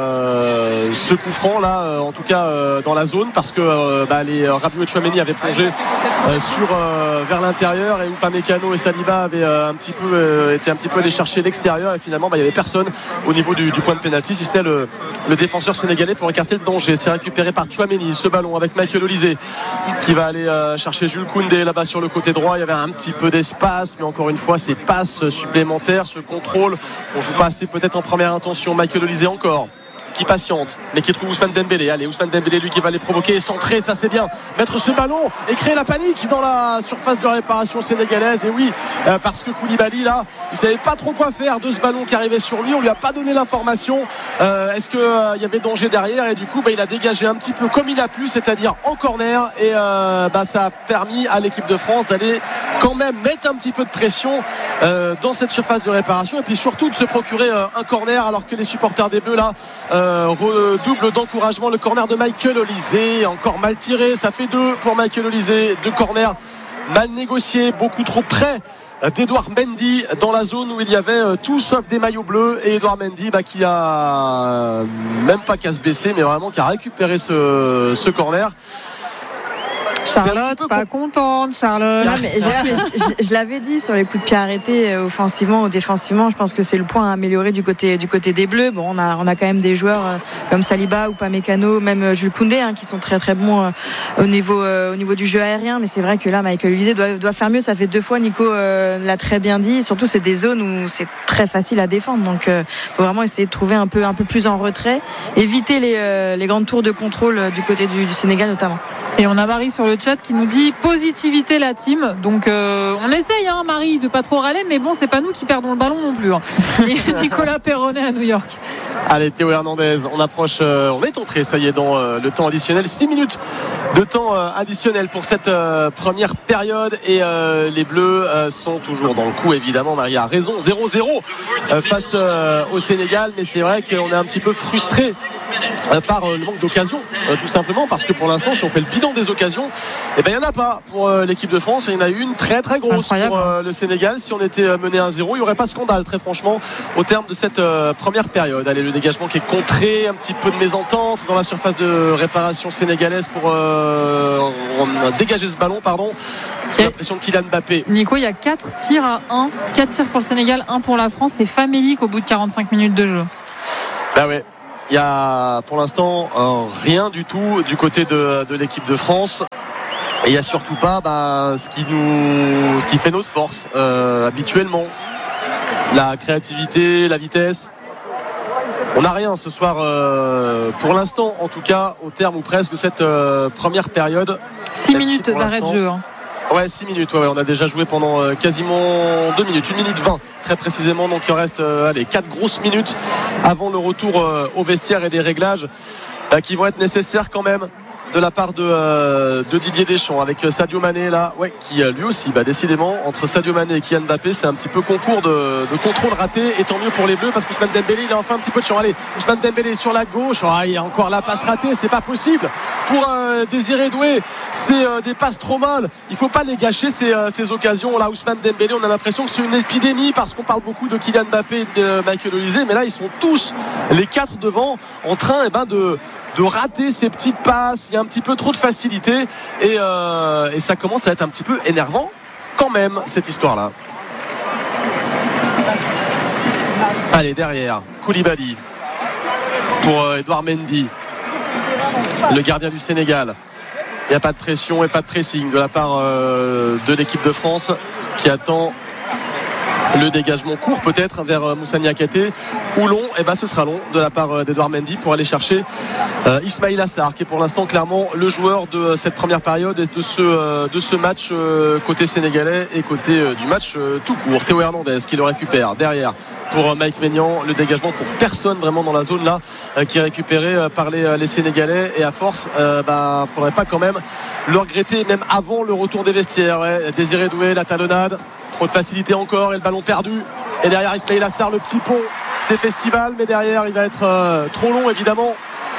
euh, ce coup franc là, euh, en tout cas euh, dans la zone, parce que euh, bah, les euh, Rabiot et Tchouaméni avaient plongé euh, sur euh, vers l'intérieur et Upamecano et Saliba avaient euh, un petit peu euh, été un petit peu allés chercher l'extérieur et finalement bah, il n'y avait personne au niveau du, du point de pénalty si c'était le, le défenseur sénégalais pour écarter le danger. C'est récupéré par Tchouaméni, ce ballon avec Michael Olise qui va aller euh, chercher Jules Koundé là-bas sur le côté droit. Il y avait un petit peu d'espace, mais encore une fois ces passes supplémentaires, ce contrôle, on joue pas assez peut-être en première intention. Michael Olise encore qui patiente mais qui trouve Ousmane Dembélé. Allez, Ousmane Dembélé lui qui va les provoquer et centrer, ça c'est bien, mettre ce ballon et créer la panique dans la surface de réparation sénégalaise. Et oui, euh, parce que Koulibaly là il savait pas trop quoi faire de ce ballon qui arrivait sur lui, on lui a pas donné l'information euh, est-ce qu'il euh, y avait danger derrière, et du coup bah, il a dégagé un petit peu comme il a pu, c'est-à-dire en corner, et euh, bah, ça a permis à l'équipe de France d'aller quand même mettre un petit peu de pression euh, dans cette surface de réparation, et puis surtout de se procurer euh, un corner, alors que les supporters des Bleus là euh, redouble d'encouragement. Le corner de Michael Olise, encore mal tiré, ça fait deux pour Michael Olise, deux corners mal négociés, beaucoup trop près d'Edouard Mendy dans la zone où il y avait tout sauf des maillots bleus, et Edouard Mendy bah, qui a même pas qu'à se baisser, mais vraiment qui a récupéré ce, ce corner. Charlotte, pas contente, Charlotte. Non, mais je, je, je l'avais dit sur les coups de pied arrêtés, offensivement ou défensivement, je pense que c'est le point à améliorer du côté, du côté des Bleus. Bon, on a, on a quand même des joueurs euh, comme Saliba ou Upamecano, même Jules Koundé, hein, qui sont très très bons euh, au, niveau, euh, au niveau du jeu aérien. Mais c'est vrai que là, Michael Olise doit, doit faire mieux. Ça fait deux fois, Nico euh, l'a très bien dit. Surtout, c'est des zones où c'est très facile à défendre. Donc, il euh, faut vraiment essayer de trouver un peu, un peu plus en retrait, éviter les, euh, les grandes tours de contrôle euh, du côté du, du Sénégal notamment. Et on a Marie sur le chat qui nous dit positivité la team. Donc euh, on essaye, hein, Marie, de pas trop râler, mais bon, c'est pas nous qui perdons le ballon non plus. Hein. Nicolas Perronnet à New York. Allez, Théo Hernandez, on approche, euh, on est entré, ça y est, dans euh, le temps additionnel. six minutes de temps euh, additionnel pour cette euh, première période. Et euh, les Bleus euh, sont toujours dans le coup, évidemment. Marie a raison, zéro zéro euh, face euh, au Sénégal. Mais c'est vrai qu'on est un petit peu frustré euh, par euh, le manque d'occasion, euh, tout simplement. Parce que pour l'instant, si on fait le bilan des occasions, eh ben, il n'y en a pas pour euh, l'équipe de France. Il y en a eu une très très grosse Incroyable. pour euh, le Sénégal. Si on était mené un zéro, il n'y aurait pas scandale, très franchement, au terme de cette euh, première période. Allez, le dégagement qui est contré, un petit peu de mésentente dans la surface de réparation sénégalaise pour euh, dégager ce ballon, pardon. J'ai l'impression de Kylian Mbappé. Nico, il y a quatre tirs à un, quatre tirs pour le Sénégal, un pour la France. C'est famélique au bout de quarante-cinq minutes de jeu. Bah ouais. Il y a pour l'instant euh, rien du tout du côté de, de l'équipe de France. Et il n'y a surtout pas bah, ce, qui nous, ce qui fait notre force euh, habituellement. La créativité, la vitesse. On n'a rien ce soir euh, pour l'instant, en tout cas au terme ou presque de cette euh, première période. six minutes si d'arrêt de jeu. Hein. Ouais, six minutes. Ouais, ouais, on a déjà joué pendant euh, quasiment deux minutes, une minute vingt très précisément. Donc il reste euh, allez, quatre grosses minutes avant le retour euh, au vestiaire et des réglages euh, qui vont être nécessaires quand même de la part de, euh, de Didier Deschamps avec Sadio Mané là, ouais, qui lui aussi, bah, décidément, entre Sadio Mané et Kylian Mbappé, c'est un petit peu concours de, de contrôle raté. Et tant mieux pour les Bleus parce qu'Ousmane Dembélé, il a enfin un petit peu de champ. Allez, Ousmane Dembélé sur la gauche, oh, il y a encore la passe ratée, c'est pas possible pour euh, Désiré Doué. C'est euh, des passes trop molles. Il faut pas les gâcher ces, euh, ces occasions. Là, Ousmane Dembélé, on a l'impression que c'est une épidémie parce qu'on parle beaucoup de Kylian Mbappé et de euh, Michael Olise, mais là, ils sont tous les quatre devant en train, eh ben, de de rater ces petites passes. Il y a un petit peu trop de facilité et, euh, et ça commence à être un petit peu énervant quand même cette histoire là. Allez, derrière Koulibaly pour euh, Edouard Mendy, le gardien du Sénégal. Il n'y a pas de pression et pas de pressing de la part euh, de l'équipe de France qui attend le dégagement court peut-être vers Moussa Niakhaté ou long. Et ben ce sera long de la part d'Edouard Mendy pour aller chercher euh, Ismaïla Sarr qui est pour l'instant clairement le joueur de cette première période et de ce, euh, de ce match euh, côté sénégalais et côté euh, du match euh, tout court. Théo Hernandez qui le récupère derrière pour euh, Mike Maignan, le dégagement pour personne vraiment dans la zone là euh, qui est récupéré euh, par les, euh, les Sénégalais et à force euh, bah, faudrait pas quand même le regretter même avant le retour des vestiaires. Ouais. Désiré Doué, la talonnade, trop de facilité encore et le ballon perdu. Et derrière Ismaïla Sarr, le petit pont, c'est festival, mais derrière il va être euh, trop long évidemment.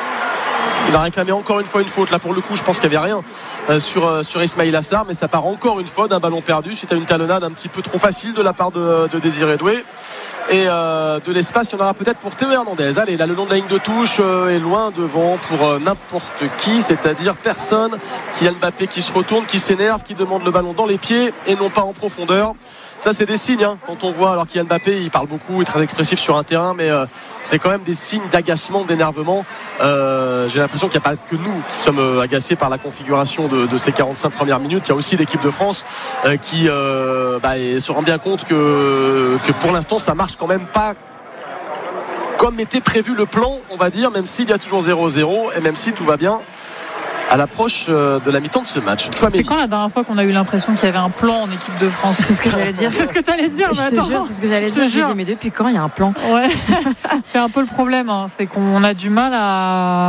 Il va réclamer encore une fois une faute. Là pour le coup je pense qu'il n'y avait rien euh, sur, euh, sur Ismaïla Sarr, mais ça part encore une fois d'un ballon perdu suite à une talonnade un petit peu trop facile de la part de, de Désiré Doué. Et euh, de l'espace, il y en aura peut-être pour Théo Hernandez. Allez, là le long de la ligne de touche euh, est loin devant pour euh, n'importe qui, c'est-à-dire personne. Kylian Mbappé qui se retourne, qui s'énerve, qui demande le ballon dans les pieds et non pas en profondeur. Ça c'est des signes hein, quand on voit, alors Kylian Mbappé il parle beaucoup, il est très expressif sur un terrain, mais euh, c'est quand même des signes d'agacement, d'énervement. euh, j'ai l'impression qu'il n'y a pas que nous qui sommes euh, agacés par la configuration de, de ces quarante-cinq premières minutes. Il y a aussi l'équipe de France euh, qui euh, bah, se rend bien compte que, que pour l'instant ça marche quand même pas comme était prévu le plan, on va dire, même s'il y a toujours zéro zéro et même si tout va bien à l'approche de la mi-temps de ce match. C'est quand la dernière fois qu'on a eu l'impression qu'il y avait un plan en équipe de France? C'est ce que j'allais dire. C'est ce que tu allais dire. Je te jure, c'est ce que j'allais dire. Je me dis, mais depuis quand il y a un plan? Ouais. C'est un peu le problème, hein. C'est qu'on a du mal à,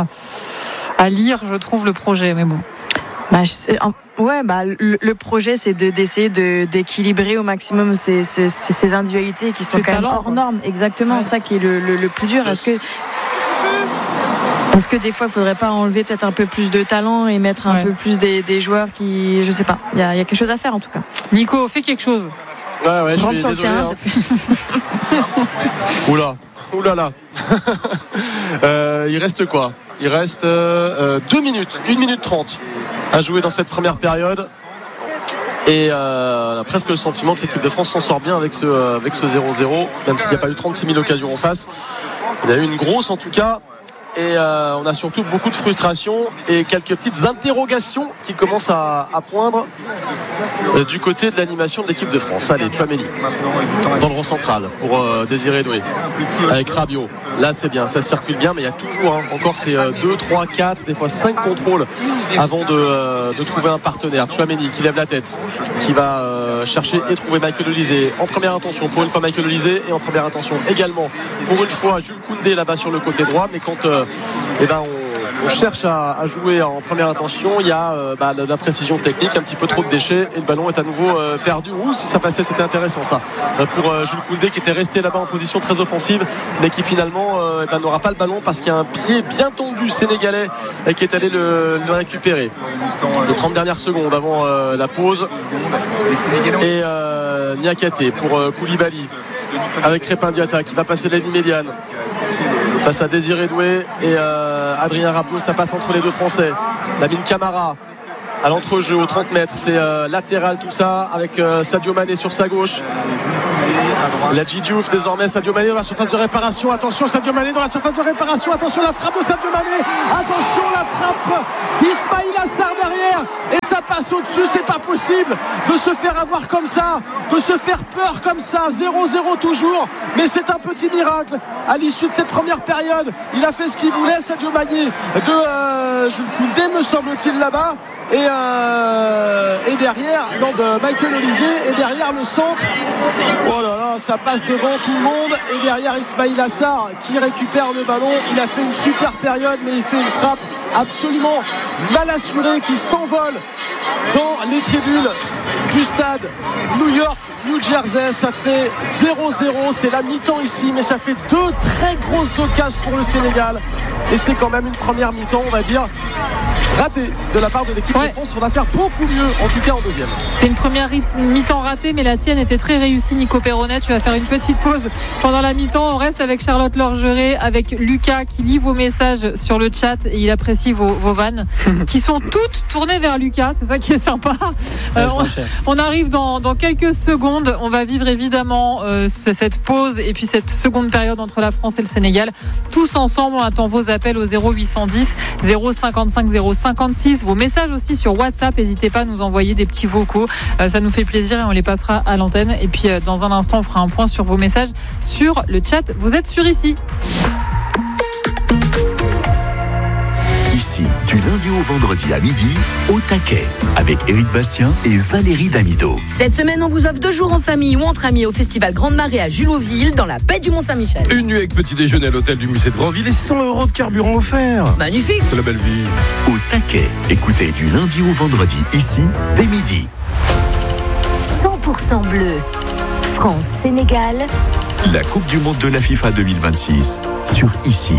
à lire, je trouve, le projet, mais bon. Bah, je sais, ouais, bah, le, le projet, c'est de, d'essayer de, d'équilibrer au maximum ces, ces, ces individualités qui sont c'est quand talent, même hors quoi. normes. Exactement, ouais. Ça qui est le, le, le plus dur. Yes. Est-ce que, est-ce que des fois, il ne faudrait pas enlever peut-être un peu plus de talent et mettre un ouais. peu plus des, des joueurs qui, je sais pas, il y a, y a quelque chose à faire en tout cas. Nico, fais quelque chose. Ouais, ouais, je rentre suis sur désolé. Le terrain. Hein. Oula, oula là. euh, il reste quoi? Il reste euh, deux minutes, une minute trente à jouer dans cette première période. Et euh, on a presque le sentiment que l'équipe de France s'en sort bien avec ce, euh, avec ce zéro zéro, même s'il n'y a pas eu trente-six mille occasions en face. Il y a eu une grosse en tout cas. et euh, on a surtout beaucoup de frustration et quelques petites interrogations qui commencent à, à poindre euh, du côté de l'animation de l'équipe de France. Allez, Tchouaméni dans le rond central pour euh, Désiré Doué avec Rabiot. Là c'est bien, ça circule bien, mais il y a toujours hein, encore ces euh, deux, trois, quatre, des fois cinq contrôles avant de, euh, de trouver un partenaire. Tchouaméni qui lève la tête, qui va euh, chercher et trouver Michael Olysée en première intention, pour une fois Michael Olysée, et en première intention également pour une fois Jules Koundé là-bas sur le côté droit. Mais quand euh, eh ben, on, on cherche à, à jouer en première intention, il y a euh, bah, de l'imprécision technique, un petit peu trop de déchets, et le ballon est à nouveau euh, perdu. Ouh, si ça passait, c'était intéressant ça euh, pour euh, Jules Koundé qui était resté là-bas en position très offensive, mais qui finalement euh, eh ben, n'aura pas le ballon parce qu'il y a un pied bien tendu sénégalais et qui est allé le, le récupérer. Les trente dernières secondes avant euh, la pause, et euh, Niakate pour euh, Koulibaly avec Crépin Diatta qui va passer la ligne médiane face à Désiré Doué et euh, Adrien Rabiot. Ça passe entre les deux Français. Lamine Camara à l'entrejeu aux trente mètres, c'est euh, latéral tout ça avec euh, Sadio Mané sur sa gauche. La Djidjouf désormais, Sadio Mané dans la surface de réparation. Attention, Sadio Mané dans la surface de réparation. Attention, la frappe de Sadio Mané. Attention, la frappe d'Ismaïl Assar derrière. Et ça passe au-dessus, c'est pas possible de se faire avoir comme ça, de se faire peur comme ça. zéro zéro toujours, mais c'est un petit miracle. À l'issue de cette première période, il a fait ce qu'il voulait, Sadio Mané de euh, Jules Koundé, me semble-t-il, là-bas. Et, euh, et derrière, non, de Michael Olysée, et derrière le centre. Oh là là, ça passe devant tout le monde, et derrière Ismaïl Assar qui récupère le ballon. Il a fait une super période, mais il fait une frappe absolument mal assurée qui s'envole dans les tribunes du stade New York New Jersey. Ça fait zéro zéro, c'est la mi-temps ici, mais ça fait deux très grosses occasions pour le Sénégal, et c'est quand même une première mi-temps, on va dire, ratée de la part de l'équipe ouais. de France. On va faire beaucoup mieux, en tout cas en deuxième. C'est une première mi-temps ratée, mais la tienne était très réussie, Nico Perronnet. Tu vas faire une petite pause pendant la mi-temps. On reste avec Charlotte Lorgeret, avec Lucas qui lit vos messages sur le chat, et il apprécie vos, vos vannes qui sont toutes tournées vers Lucas. C'est ça qui est sympa. Euh, on, on arrive dans, dans quelques secondes. On va vivre évidemment euh, cette pause et puis cette seconde période entre la France et le Sénégal. Tous ensemble, on attend vos appels au zéro huit cent dix zéro cinquante-cinq zéro cinquante-six. Vos messages aussi sur WhatsApp. N'hésitez pas à nous envoyer des petits vocaux. Euh, ça nous fait plaisir et on les passera à l'antenne. Et puis euh, dans un instant, on fera un point sur vos messages sur le chat. Vous êtes sur Ici. Ici, du lundi au vendredi à midi, au taquet, avec Éric Bastien et Valérie Damido. Cette semaine, on vous offre deux jours en famille ou entre amis au Festival Grande Marée à Juloville, dans la baie du Mont-Saint-Michel. Une nuit avec petit déjeuner à l'hôtel du musée de Grandville et cent euros de carburant offert. Magnifique. C'est la belle vie. Au taquet, écoutez du lundi au vendredi, ici, dès midi. cent pour cent bleu. France-Sénégal. La Coupe du Monde de la FIFA deux mille vingt-six, sur Ici.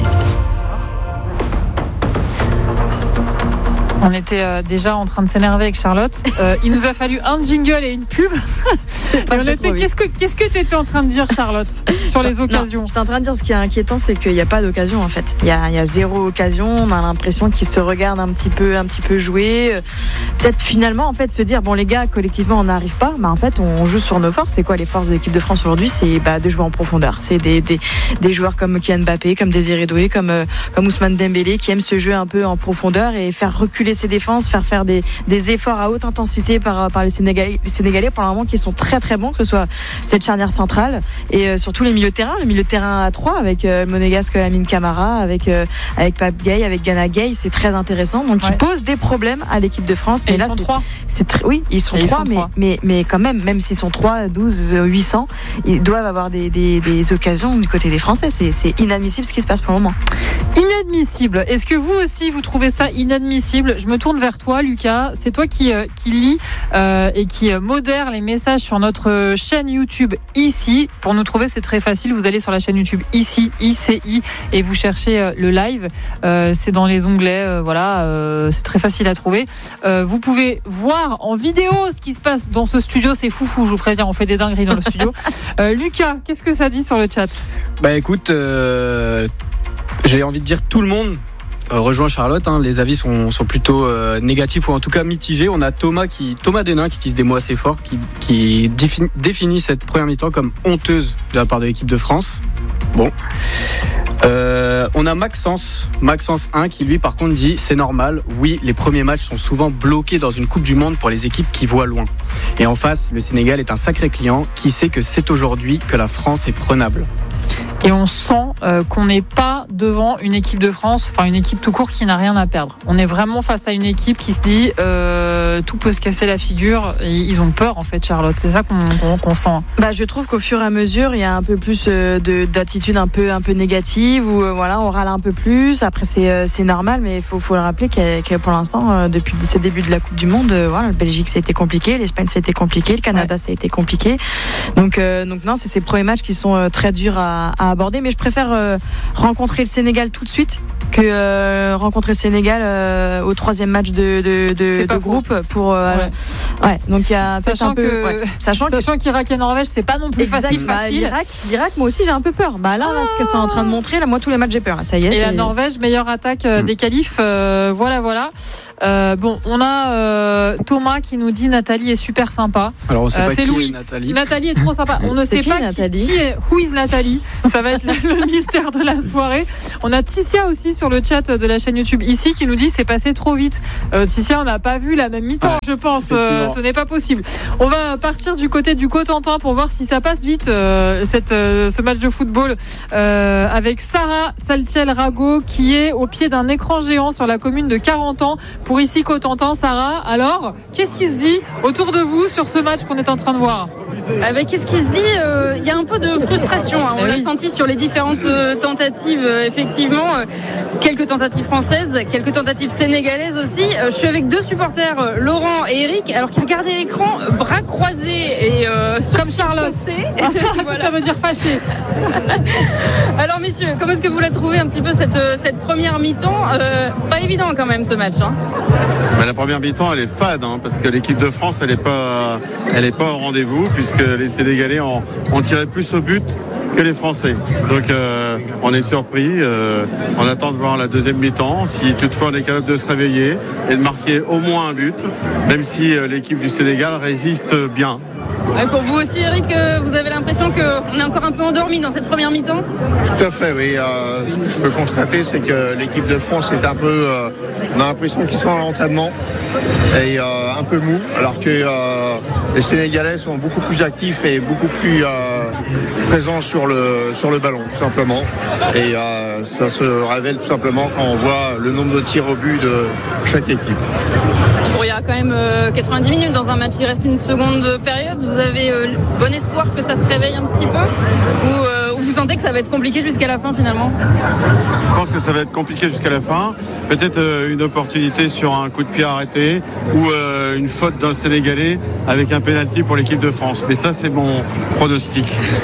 On était euh, déjà en train de s'énerver avec Charlotte. Euh, il nous a fallu un jingle et une pub. Et on était, qu'est-ce que qu'est-ce que tu étais en train de dire, Charlotte, sur les occasions? J'étais en train de dire, ce qui est inquiétant, c'est qu'il n'y a pas d'occasion en fait. Il y a, il y a zéro occasion. On a l'impression qu'ils se regardent un petit peu, un petit peu jouer. Peut-être finalement en fait se dire, bon les gars, collectivement on n'arrive pas. Mais en fait on joue sur nos forces. C'est quoi les forces de l'équipe de France aujourd'hui? C'est bah, de jouer en profondeur. C'est des, des, des joueurs comme Kylian Mbappé, comme Désiré Doué, comme, euh, comme Ousmane Dembélé, qui aiment se jouer un peu en profondeur et faire reculer ses défenses, faire faire des, des efforts à haute intensité par, par les Sénégalais, les Sénégalais pour le moment, qui sont très très bons, que ce soit cette charnière centrale et euh, surtout les milieux de terrain, le milieu de terrain à trois avec euh, Monégasque, Lamine Camara, avec euh, avec Pape Gueye, avec Gana Gueye, c'est très intéressant. Donc ouais. Ils posent des problèmes à l'équipe de France. Mais et là, ils sont c'est, trois. C'est très, oui, ils sont et trois, ils sont mais, trois. mais mais quand même, même s'ils sont trois, douze, huit cents, ils doivent avoir des, des, des occasions du côté des Français. C'est, c'est inadmissible ce qui se passe pour le moment. Inadmissible. Est-ce que vous aussi vous trouvez ça inadmissible? Je me tourne vers toi, Lucas. C'est toi qui, euh, qui lis euh, et qui euh, modère les messages sur notre chaîne YouTube Ici. Pour nous trouver, c'est très facile. Vous allez sur la chaîne YouTube Ici, I C I, et vous cherchez euh, le live. Euh, c'est dans les onglets. Euh, voilà, euh, c'est très facile à trouver. Euh, vous pouvez voir en vidéo ce qui se passe dans ce studio. C'est foufou, je vous préviens. On fait des dingueries dans le studio. Euh, Lucas, qu'est-ce que ça dit sur le chat? Bah écoute, euh, j'ai envie de dire tout le monde euh, rejoint Charlotte. Hein, les avis sont, sont plutôt euh, négatifs ou en tout cas mitigés. On a Thomas qui, Thomas Denain qui utilise des mots assez forts, qui, qui définit, définit cette première mi-temps comme honteuse de la part de l'équipe de France. Bon. Euh, on a Maxence, Maxence un qui lui par contre dit c'est normal, oui les premiers matchs sont souvent bloqués dans une Coupe du Monde pour les équipes qui voient loin. Et en face, le Sénégal est un sacré client qui sait que c'est aujourd'hui que la France est prenable. Et on sent euh, qu'on n'est pas devant une équipe de France, enfin une équipe tout court qui n'a rien à perdre. On est vraiment face à une équipe qui se dit euh, tout peut se casser la figure. Et ils ont peur en fait, Charlotte. C'est ça qu'on, qu'on, qu'on sent. Bah, je trouve qu'au fur et à mesure, il y a un peu plus euh, de, d'attitude un peu, un peu négative où euh, voilà, on râle un peu plus. Après, c'est, euh, c'est normal, mais il faut, faut le rappeler que, que pour l'instant, euh, depuis ce début de la Coupe du Monde, euh, voilà, le Belgique, ça a été compliqué, l'Espagne, ça a été compliqué, le Canada, ouais. ça a été compliqué. Donc, euh, donc non, c'est ces premiers matchs qui sont euh, très durs à, à aborder, mais je préfère euh, rencontrer le Sénégal tout de suite que euh, rencontrer le Sénégal euh, au troisième match de, de, de, de groupe pour euh, ouais. ouais donc il y a sachant un peu que, ouais. sachant, sachant que... qu'Irak et Norvège c'est pas non plus exact, facile bah, facile l'Irak, l'Irak moi aussi j'ai un peu peur bah là, là ce que c'est en train de montrer là moi tous les matchs j'ai peur là, ça y est et c'est... la Norvège meilleure attaque euh, des qualifs euh, voilà voilà euh, bon on a euh, Thomas qui nous dit Nathalie est super sympa. Alors on sait euh, pas c'est qui Louis. est Nathalie. Nathalie est trop sympa on ne c'est sait qui, pas qui, qui est who is Nathalie ça va être le mystère de la soirée. On a Tissia aussi sur le chat de la chaîne YouTube ici qui nous dit c'est passé trop vite. Euh, Tissia, on n'a pas vu la même mi-temps, ouais, je pense. Euh, ce n'est pas possible. On va partir du côté du Cotentin pour voir si ça passe vite euh, cette, euh, ce match de football euh, avec Sarah Saltiel-Rago qui est au pied d'un écran géant sur la commune de Carentan pour ici Cotentin. Sarah, alors, qu'est-ce qui se dit autour de vous sur ce match qu'on est en train de voir? Ah bah, qu'est-ce qui se dit? Il euh, y a un peu de frustration. Hein. On l'a oui. senti sur les différentes euh, tentatives. Euh, effectivement, euh, quelques tentatives françaises, quelques tentatives sénégalaises aussi. Euh, je suis avec deux supporters, euh, Laurent et Eric, alors qui regardaient l'écran, euh, bras croisés et euh, comme Charlotte. Ah, ça, voilà. Ça veut dire fâché. Alors messieurs, comment est-ce que vous l'avez trouvé un petit peu cette, cette première mi-temps? euh, Pas évident quand même ce match. Hein. Bah, la première mi-temps, elle est fade hein, parce que l'équipe de France, elle n'est pas, elle est pas au rendez-vous puisque les Sénégalais ont, ont tiré plus au but que les Français. Donc euh, on est surpris. Euh, on attend de voir la deuxième mi-temps. Si toutefois on est capable de se réveiller et de marquer au moins un but, même si euh, l'équipe du Sénégal résiste bien. Et pour vous aussi, Eric, vous avez l'impression qu'on est encore un peu endormi dans cette première mi-temps? Tout à fait, oui. Euh, ce que je peux constater, c'est que l'équipe de France est un peu... Euh, on a l'impression qu'ils sont à l'entraînement et euh, un peu mou, alors que euh, les Sénégalais sont beaucoup plus actifs et beaucoup plus euh, présents sur le, sur le ballon, tout simplement. Et euh, ça se révèle tout simplement quand on voit le nombre de tirs au but de chaque équipe. Bon, il y a quand même euh, quatre-vingt-dix minutes dans un match, il reste une seconde période. Vous avez euh, bon espoir que ça se réveille un petit peu ou, euh, ou vous sentez que ça va être compliqué jusqu'à la fin finalement? Je pense que ça va être compliqué jusqu'à la fin. Peut-être euh, une opportunité sur un coup de pied arrêté ou euh, une faute d'un Sénégalais avec un pénalty pour l'équipe de France. Mais ça, c'est mon pronostic.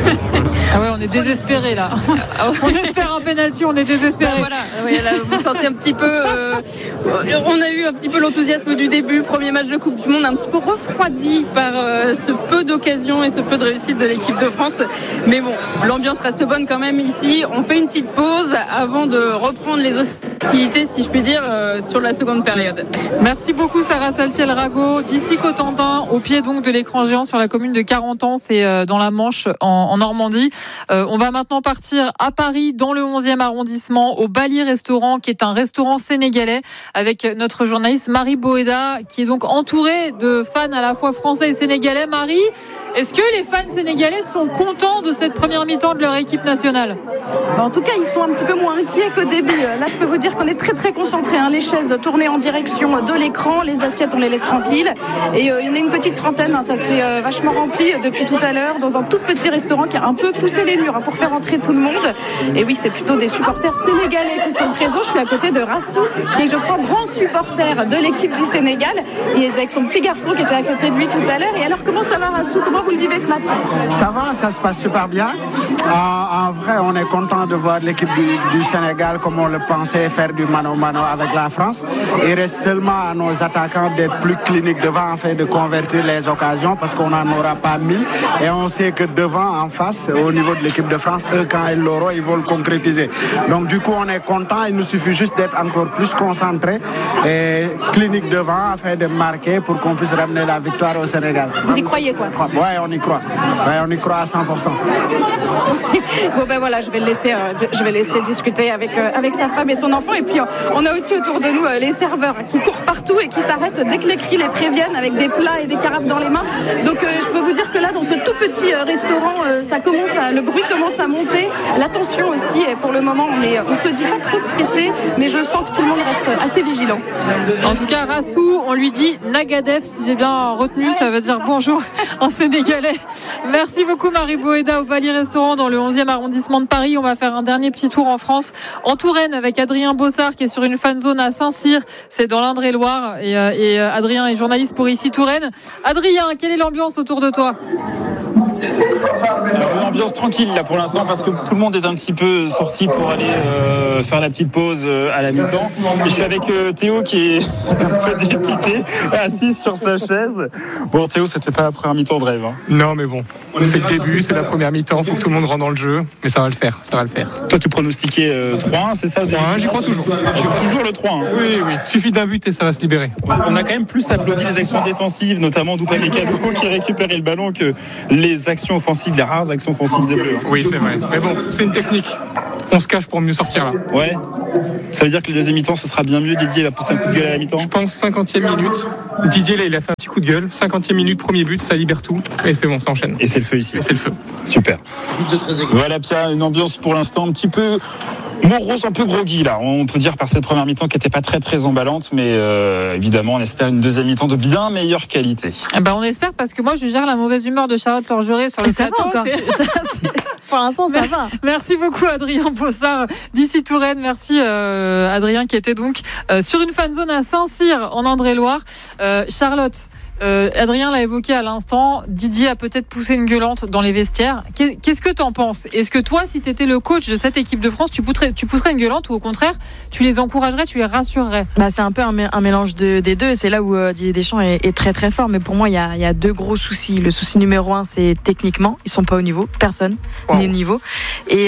Ah ouais, on est désespérés là. On espère un pénalty, on est désespérés. Ben voilà, ouais, là, vous sentez un petit peu. Euh, on a eu un petit peu l'enthousiasme du début, premier match de Coupe du Monde, un petit peu refroidi par euh, ce peu d'occasions et ce peu de réussite de l'équipe de France. Mais bon, l'ambiance reste bonne quand même ici. On fait une petite pause avant de reprendre les hostilités, si je puis dire, euh, sur la seconde période. Merci beaucoup Sarah Saltiel-Rago, d'ici Cotentin, au pied donc de l'écran géant sur la commune de Carentan, c'est euh, dans la Manche, en, en Normandie. Euh, on va maintenant partir à Paris, dans le onzième arrondissement, au Bali Restaurant, qui est un restaurant sénégalais, avec notre journaliste Marie Boéda, qui est donc entourée de fans à la fois français et sénégalais. Marie, est-ce que les fans sénégalais sont contents de cette première mi-temps de leur équipe nationale? En tout cas, ils sont un petit peu moins inquiets qu'au début. Là, je peux vous dire qu'on est très très concentrés. Hein. Les chaises tournées en direction de l'écran, les assiettes, on les laisse tranquilles. Et euh, il y en a une petite trentaine. Hein. Ça s'est euh, vachement rempli depuis tout à l'heure dans un tout petit restaurant qui a un peu poussé les murs hein, pour faire entrer tout le monde. Et oui, c'est plutôt des supporters sénégalais qui sont présents. Je suis à côté de Rassou, qui est, je crois, grand supporter de l'équipe du Sénégal. Et avec son petit garçon qui était à côté de lui tout à l'heure. Et alors, comment ça va, Rassou? Comment vous le vivez ce match? Ça va, ça se passe super bien. En, en vrai, on est content de voir l'équipe du, du Sénégal, comme on le pensait, faire du mano-mano avec la France. Il reste seulement à nos attaquants d'être plus cliniques devant, afin de convertir les occasions, parce qu'on n'en aura pas mille. Et on sait que devant, en face, au niveau de l'équipe de France, eux, quand ils l'auront, ils vont le concrétiser. Donc du coup, on est content. Il nous suffit juste d'être encore plus concentrés et cliniques devant, afin de marquer pour qu'on puisse ramener la victoire au Sénégal. Vous y croyez, quoi? Ouais, on y croit. Ouais, on y croit à cent pour cent. Bon ben voilà, je vais le laisser, euh, je vais laisser discuter avec euh, avec sa femme et son enfant. Et puis euh, on a aussi autour de nous euh, les serveurs qui courent partout et qui s'arrêtent dès que les cris les préviennent, avec des plats et des carafes dans les mains. Donc euh, je peux vous dire que là, dans ce tout petit euh, restaurant, euh, ça commence à, le bruit commence à monter, la tension aussi. Et pour le moment, on est, on se dit pas trop stressé, mais je sens que tout le monde reste assez vigilant. En tout cas, Rassou, on lui dit Nagadef, si j'ai bien retenu, ça veut dire bonjour en sénégalais. Merci beaucoup Marie Boéda au Bali Restaurant dans le onzième arrondissement de Paris. On va faire un dernier petit tour en France, en Touraine, avec Adrien Bossard qui est sur une fan zone à Saint-Cyr, c'est dans l'Indre-et-Loire, et, euh, et euh, Adrien est journaliste pour Ici Touraine. Adrien, quelle est l'ambiance autour de toi? Alors, une ambiance tranquille là pour l'instant, parce que tout le monde est un petit peu sorti pour aller euh, faire la petite pause euh, à la mi-temps. Et je suis avec euh, Théo qui est un peu dépité, assis sur sa chaise. Bon, Théo, c'était pas la première mi-temps de rêve. Hein. Non, mais bon, c'est le début, c'est la première mi-temps, faut que tout le monde rentre dans le jeu, mais ça va le faire, ça va le faire. Toi, tu pronostiquais euh, trois un, c'est ça? trois un, j'y crois toujours. J'y crois toujours le trois un. Oui, oui, suffit d'un but et ça va se libérer. On a quand même plus applaudi les actions défensives, notamment d'Upamecano qui récupérait le ballon, que les actions offensives, les rares actions offensives des Bleus. Oui, c'est vrai. Mais bon, c'est une technique. On se cache pour mieux sortir là. Ouais. Ça veut dire que le deuxième mi-temps, ce sera bien mieux. Didier, il a poussé un coup de gueule à la mi-temps. Je pense cinquantième minute. Didier, là, il a fait un petit coup de gueule. cinquantième minute, premier but, ça libère tout. Et c'est bon, ça enchaîne. Et c'est le feu ici. Et c'est le feu. Super. Voilà, Pia, une ambiance pour l'instant un petit peu morose, un peu groggy là. On peut dire par cette première mi-temps qui n'était pas très très emballante, mais euh, évidemment, on espère une deuxième mi-temps de bien meilleure qualité. Eh ben, on espère, parce que moi, je gère la mauvaise humeur de Charlotte Lorgeret sur le ça plateau. Va encore. Ça, pour l'instant, ça va. Merci beaucoup, Adrien Bossard d'Ici Touraine. Merci, euh, Adrien, qui était donc euh, sur une fan zone à Saint-Cyr, en Indre-et-Loire. Euh, Charlotte, euh, Adrien l'a évoqué à l'instant, Didier a peut-être poussé une gueulante dans les vestiaires. Qu'est-ce que t'en penses? Est-ce que toi, si t'étais le coach de cette équipe de France, tu pousserais, tu pousserais une gueulante, ou au contraire, tu les encouragerais, tu les rassurerais? Bah, c'est un peu un, un mélange de, des deux, et c'est là où euh, Didier Deschamps est, est très très fort. Mais pour moi, il y a, y a deux gros soucis. Le souci numéro un, c'est techniquement, ils sont pas au niveau, personne wow. n'est au niveau. Et,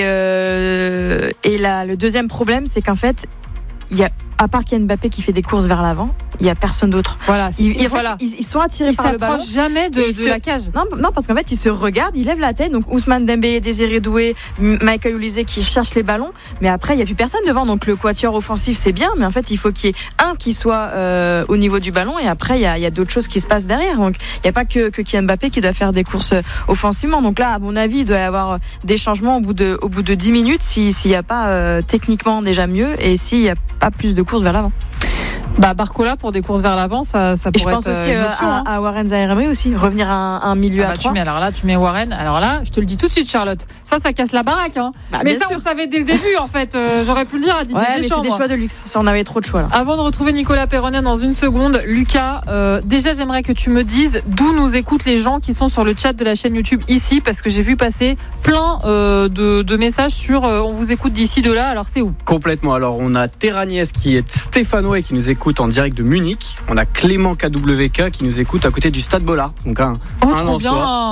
euh, et là, le deuxième problème, c'est qu'en fait, il y a, à part qu'il y a Mbappé qui fait des courses vers l'avant, il n'y a personne d'autre. Voilà, ils, ils, voilà. Ils, ils sont attirés ils par le ballon. Ils s'approchent jamais de, de se... la cage. Non, non, parce qu'en fait, ils se regardent, ils lèvent la tête. Donc Ousmane Dembélé, Désiré Doué, Michael Olise qui recherchent les ballons. Mais après, il n'y a plus personne devant. Donc le quatuor offensif, c'est bien. Mais en fait, il faut qu'il y ait un qui soit euh, au niveau du ballon. Et après, il y a, il y a d'autres choses qui se passent derrière. Donc il n'y a pas que, que Kylian Mbappé qui doit faire des courses offensivement. Donc là, à mon avis, il doit y avoir des changements au bout de, au bout de dix minutes s'il si n'y a pas euh, techniquement déjà mieux et s'il n'y a pas plus de courses vers l'avant. Bah Barcola pour des courses vers l'avant, ça, ça pourrait être. Et je pense aussi une option, à, hein. à Warren Zaïre aussi, revenir à un, un milieu ah bah à trois. Tu mets, alors là, tu mets Warren. Alors là, je te le dis tout de suite, Charlotte. Ça, ça casse la baraque. Hein. Bah, mais ça, sûr. on savait dès le début, en fait. Euh, j'aurais pu le dire à Didier ouais, Deschamps. Mais c'est des choix de luxe. Ça, on avait trop de choix là. Avant de retrouver Nicolas Perronnet dans une seconde, Lucas, euh, déjà, j'aimerais que tu me dises d'où nous écoutent les gens qui sont sur le chat de la chaîne YouTube ici, parce que j'ai vu passer plein euh, de, de messages sur euh, on vous écoute d'ici, de là. Alors, c'est où? Complètement. Alors, on a Terraniès qui est stéphanois et qui nous écoute en direct de Munich. On a Clément K W K qui nous écoute à côté du Stade Bollard. Donc un, oh, un trop bien.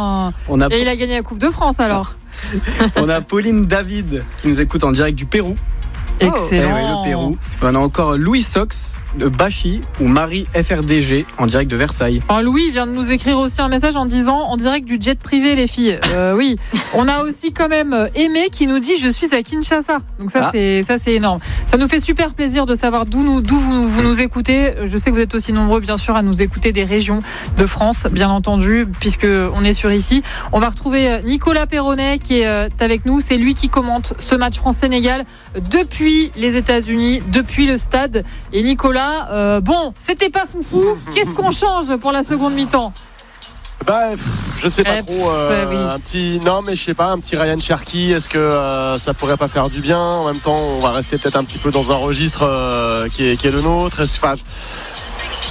On a... Et il a gagné la Coupe de France alors. On a Pauline David qui nous écoute en direct du Pérou. Excellent. Eh oui, le Pérou. On a encore Louis Sox de Bachy ou Marie F R D G en direct de Versailles. Alors Louis vient de nous écrire aussi un message en disant en direct du jet privé les filles. Euh, oui. On a aussi quand même Aimé qui nous dit je suis à Kinshasa. Donc ça ah. c'est ça c'est énorme. Ça nous fait super plaisir de savoir d'où nous d'où vous, vous nous écoutez. Je sais que vous êtes aussi nombreux bien sûr à nous écouter des régions de France bien entendu puisque on est sur ici. On va retrouver Nicolas Perronnet qui est avec nous. C'est lui qui commente ce match France-Sénégal depuis les États-Unis, depuis le stade. Et Nicolas Euh, bon, c'était pas foufou. Qu'est-ce qu'on change pour la seconde mi-temps? Bah, pff, je sais pas eh, trop. Euh, oui. Un petit, non, mais je sais pas, un petit Ryan Cherki. Est-ce que euh, ça pourrait pas faire du bien? En même temps, on va rester peut-être un petit peu dans un registre euh, qui est, qui est le nôtre. Enfin,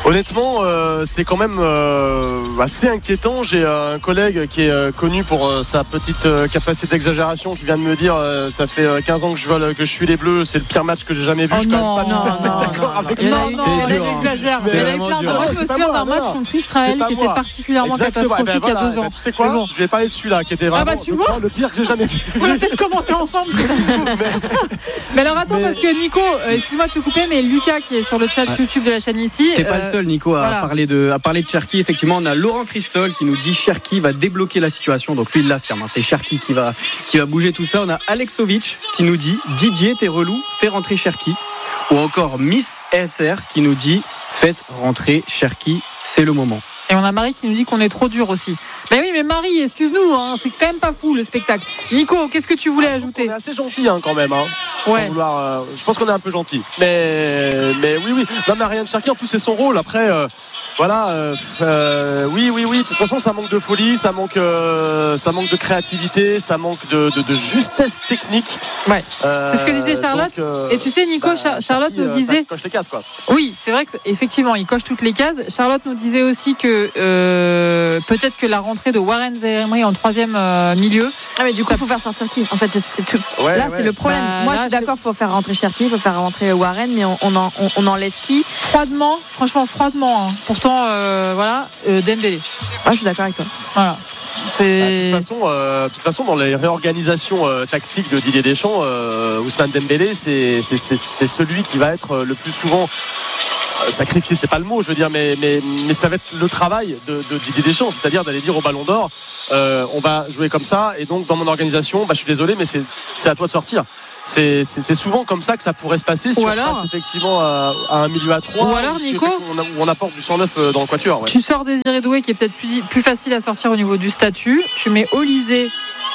Honnêtement, euh, c'est quand même euh, assez inquiétant. J'ai un collègue qui est euh, connu pour euh, sa petite euh, capacité d'exagération qui vient de me dire euh, ça fait euh, quinze ans que je, vois, que je suis les Bleus, c'est le pire match que j'ai jamais vu. Oh je suis non, quand même pas non, tout à fait non, d'accord non, avec non, ça. non, non, elle exagère. Mais- Elle a eu plein de- Ah, Moi, je c'est me pas souviens moi, d'un match voilà. contre Israël C'est pas qui était moi. particulièrement Exactement. catastrophique Eh ben il y a voilà. deux ans. Eh ben, tu sais quoi, Mais bon. je vais parler de celui-là qui était vraiment Ah bah, tu je vois crois, le pire que j'ai jamais vu. On va peut-être commenter ensemble. si ça se trouve. Mais alors attends, parce que Nico, euh, excuse-moi de te couper, mais Lucas qui est sur le chat Ouais. YouTube de la chaîne ici. T'es pas euh, le seul, Nico, à voilà. parler de à parler de Cherki. Effectivement, on a Laurent Christol qui nous dit Cherki va débloquer la situation. Donc lui, il l'affirme. Hein. C'est Cherki qui va qui va bouger tout ça. On a Alexovic qui nous dit Didier, t'es relou, fais rentrer Cherki. Ou encore Miss S R qui nous dit faites rentrer Cherki, c'est le moment. Et on a Marie qui nous dit qu'on est trop dur aussi. Mais oui, mais Marie, excuse-nous, hein, c'est quand même pas fou le spectacle. Nico, qu'est-ce que tu voulais Ah, ajouter ? On est assez gentil hein, quand même. Hein, Ouais. sans vouloir, euh, je pense qu'on est un peu gentil. Mais, mais oui, oui. Non, mais Ariane Cherki, en plus, c'est son rôle. Après, euh, voilà. Euh, euh, oui, oui, oui. De toute façon, ça manque de folie, ça manque, euh, ça manque de créativité, ça manque de, de, de justesse technique. Ouais. Euh, C'est ce que disait Charlotte. donc, euh, Et tu sais, Nico, bah, Char- Charlotte Cherki, nous euh, disait. ça coche les cases, quoi. Oui, c'est vrai qu'effectivement, il coche toutes les cases. Charlotte nous disait aussi que euh, peut-être que la rentrée de Warren Zaïre-Emery en troisième euh, milieu. Ah mais du coup, ça- il faut faire sortir qui ? En fait, c'est, c'est tout. Ouais, là, ouais. c'est le problème. Bah, Moi, là, je suis je- d'accord, il faut faire rentrer Cherki, il faut faire rentrer Warren, mais on, on, en- on, on enlève qui ? Froidement, franchement, froidement. hein. Pourtant, euh, voilà, euh, Dembélé. Moi, je suis d'accord avec toi. Voilà. Bah, C'est. de, toute façon, euh, de toute façon, dans les réorganisations euh, tactiques de Didier Deschamps, euh, Ousmane Dembélé, c'est, c'est, c'est, c'est celui qui va être le plus souvent euh, sacrifié. C'est pas le mot, je veux dire, mais, mais, mais ça va être le travail de, de Didier Deschamps, c'est-à-dire d'aller dire au Ballon d'Or, euh, on va jouer comme ça, et donc dans mon organisation, bah, je suis désolé, mais c'est, c'est à toi de sortir. C'est, c'est, c'est souvent comme ça que ça pourrait se passer si Ou on alors- passe effectivement à, à un milieu à trois. Ou alors, si Nico, on, a- où on apporte du cent neuf dans le quatuor. Ouais. Tu sors Désiré Doué qui est peut-être plus, plus facile à sortir au niveau du statut. Tu mets Olysée.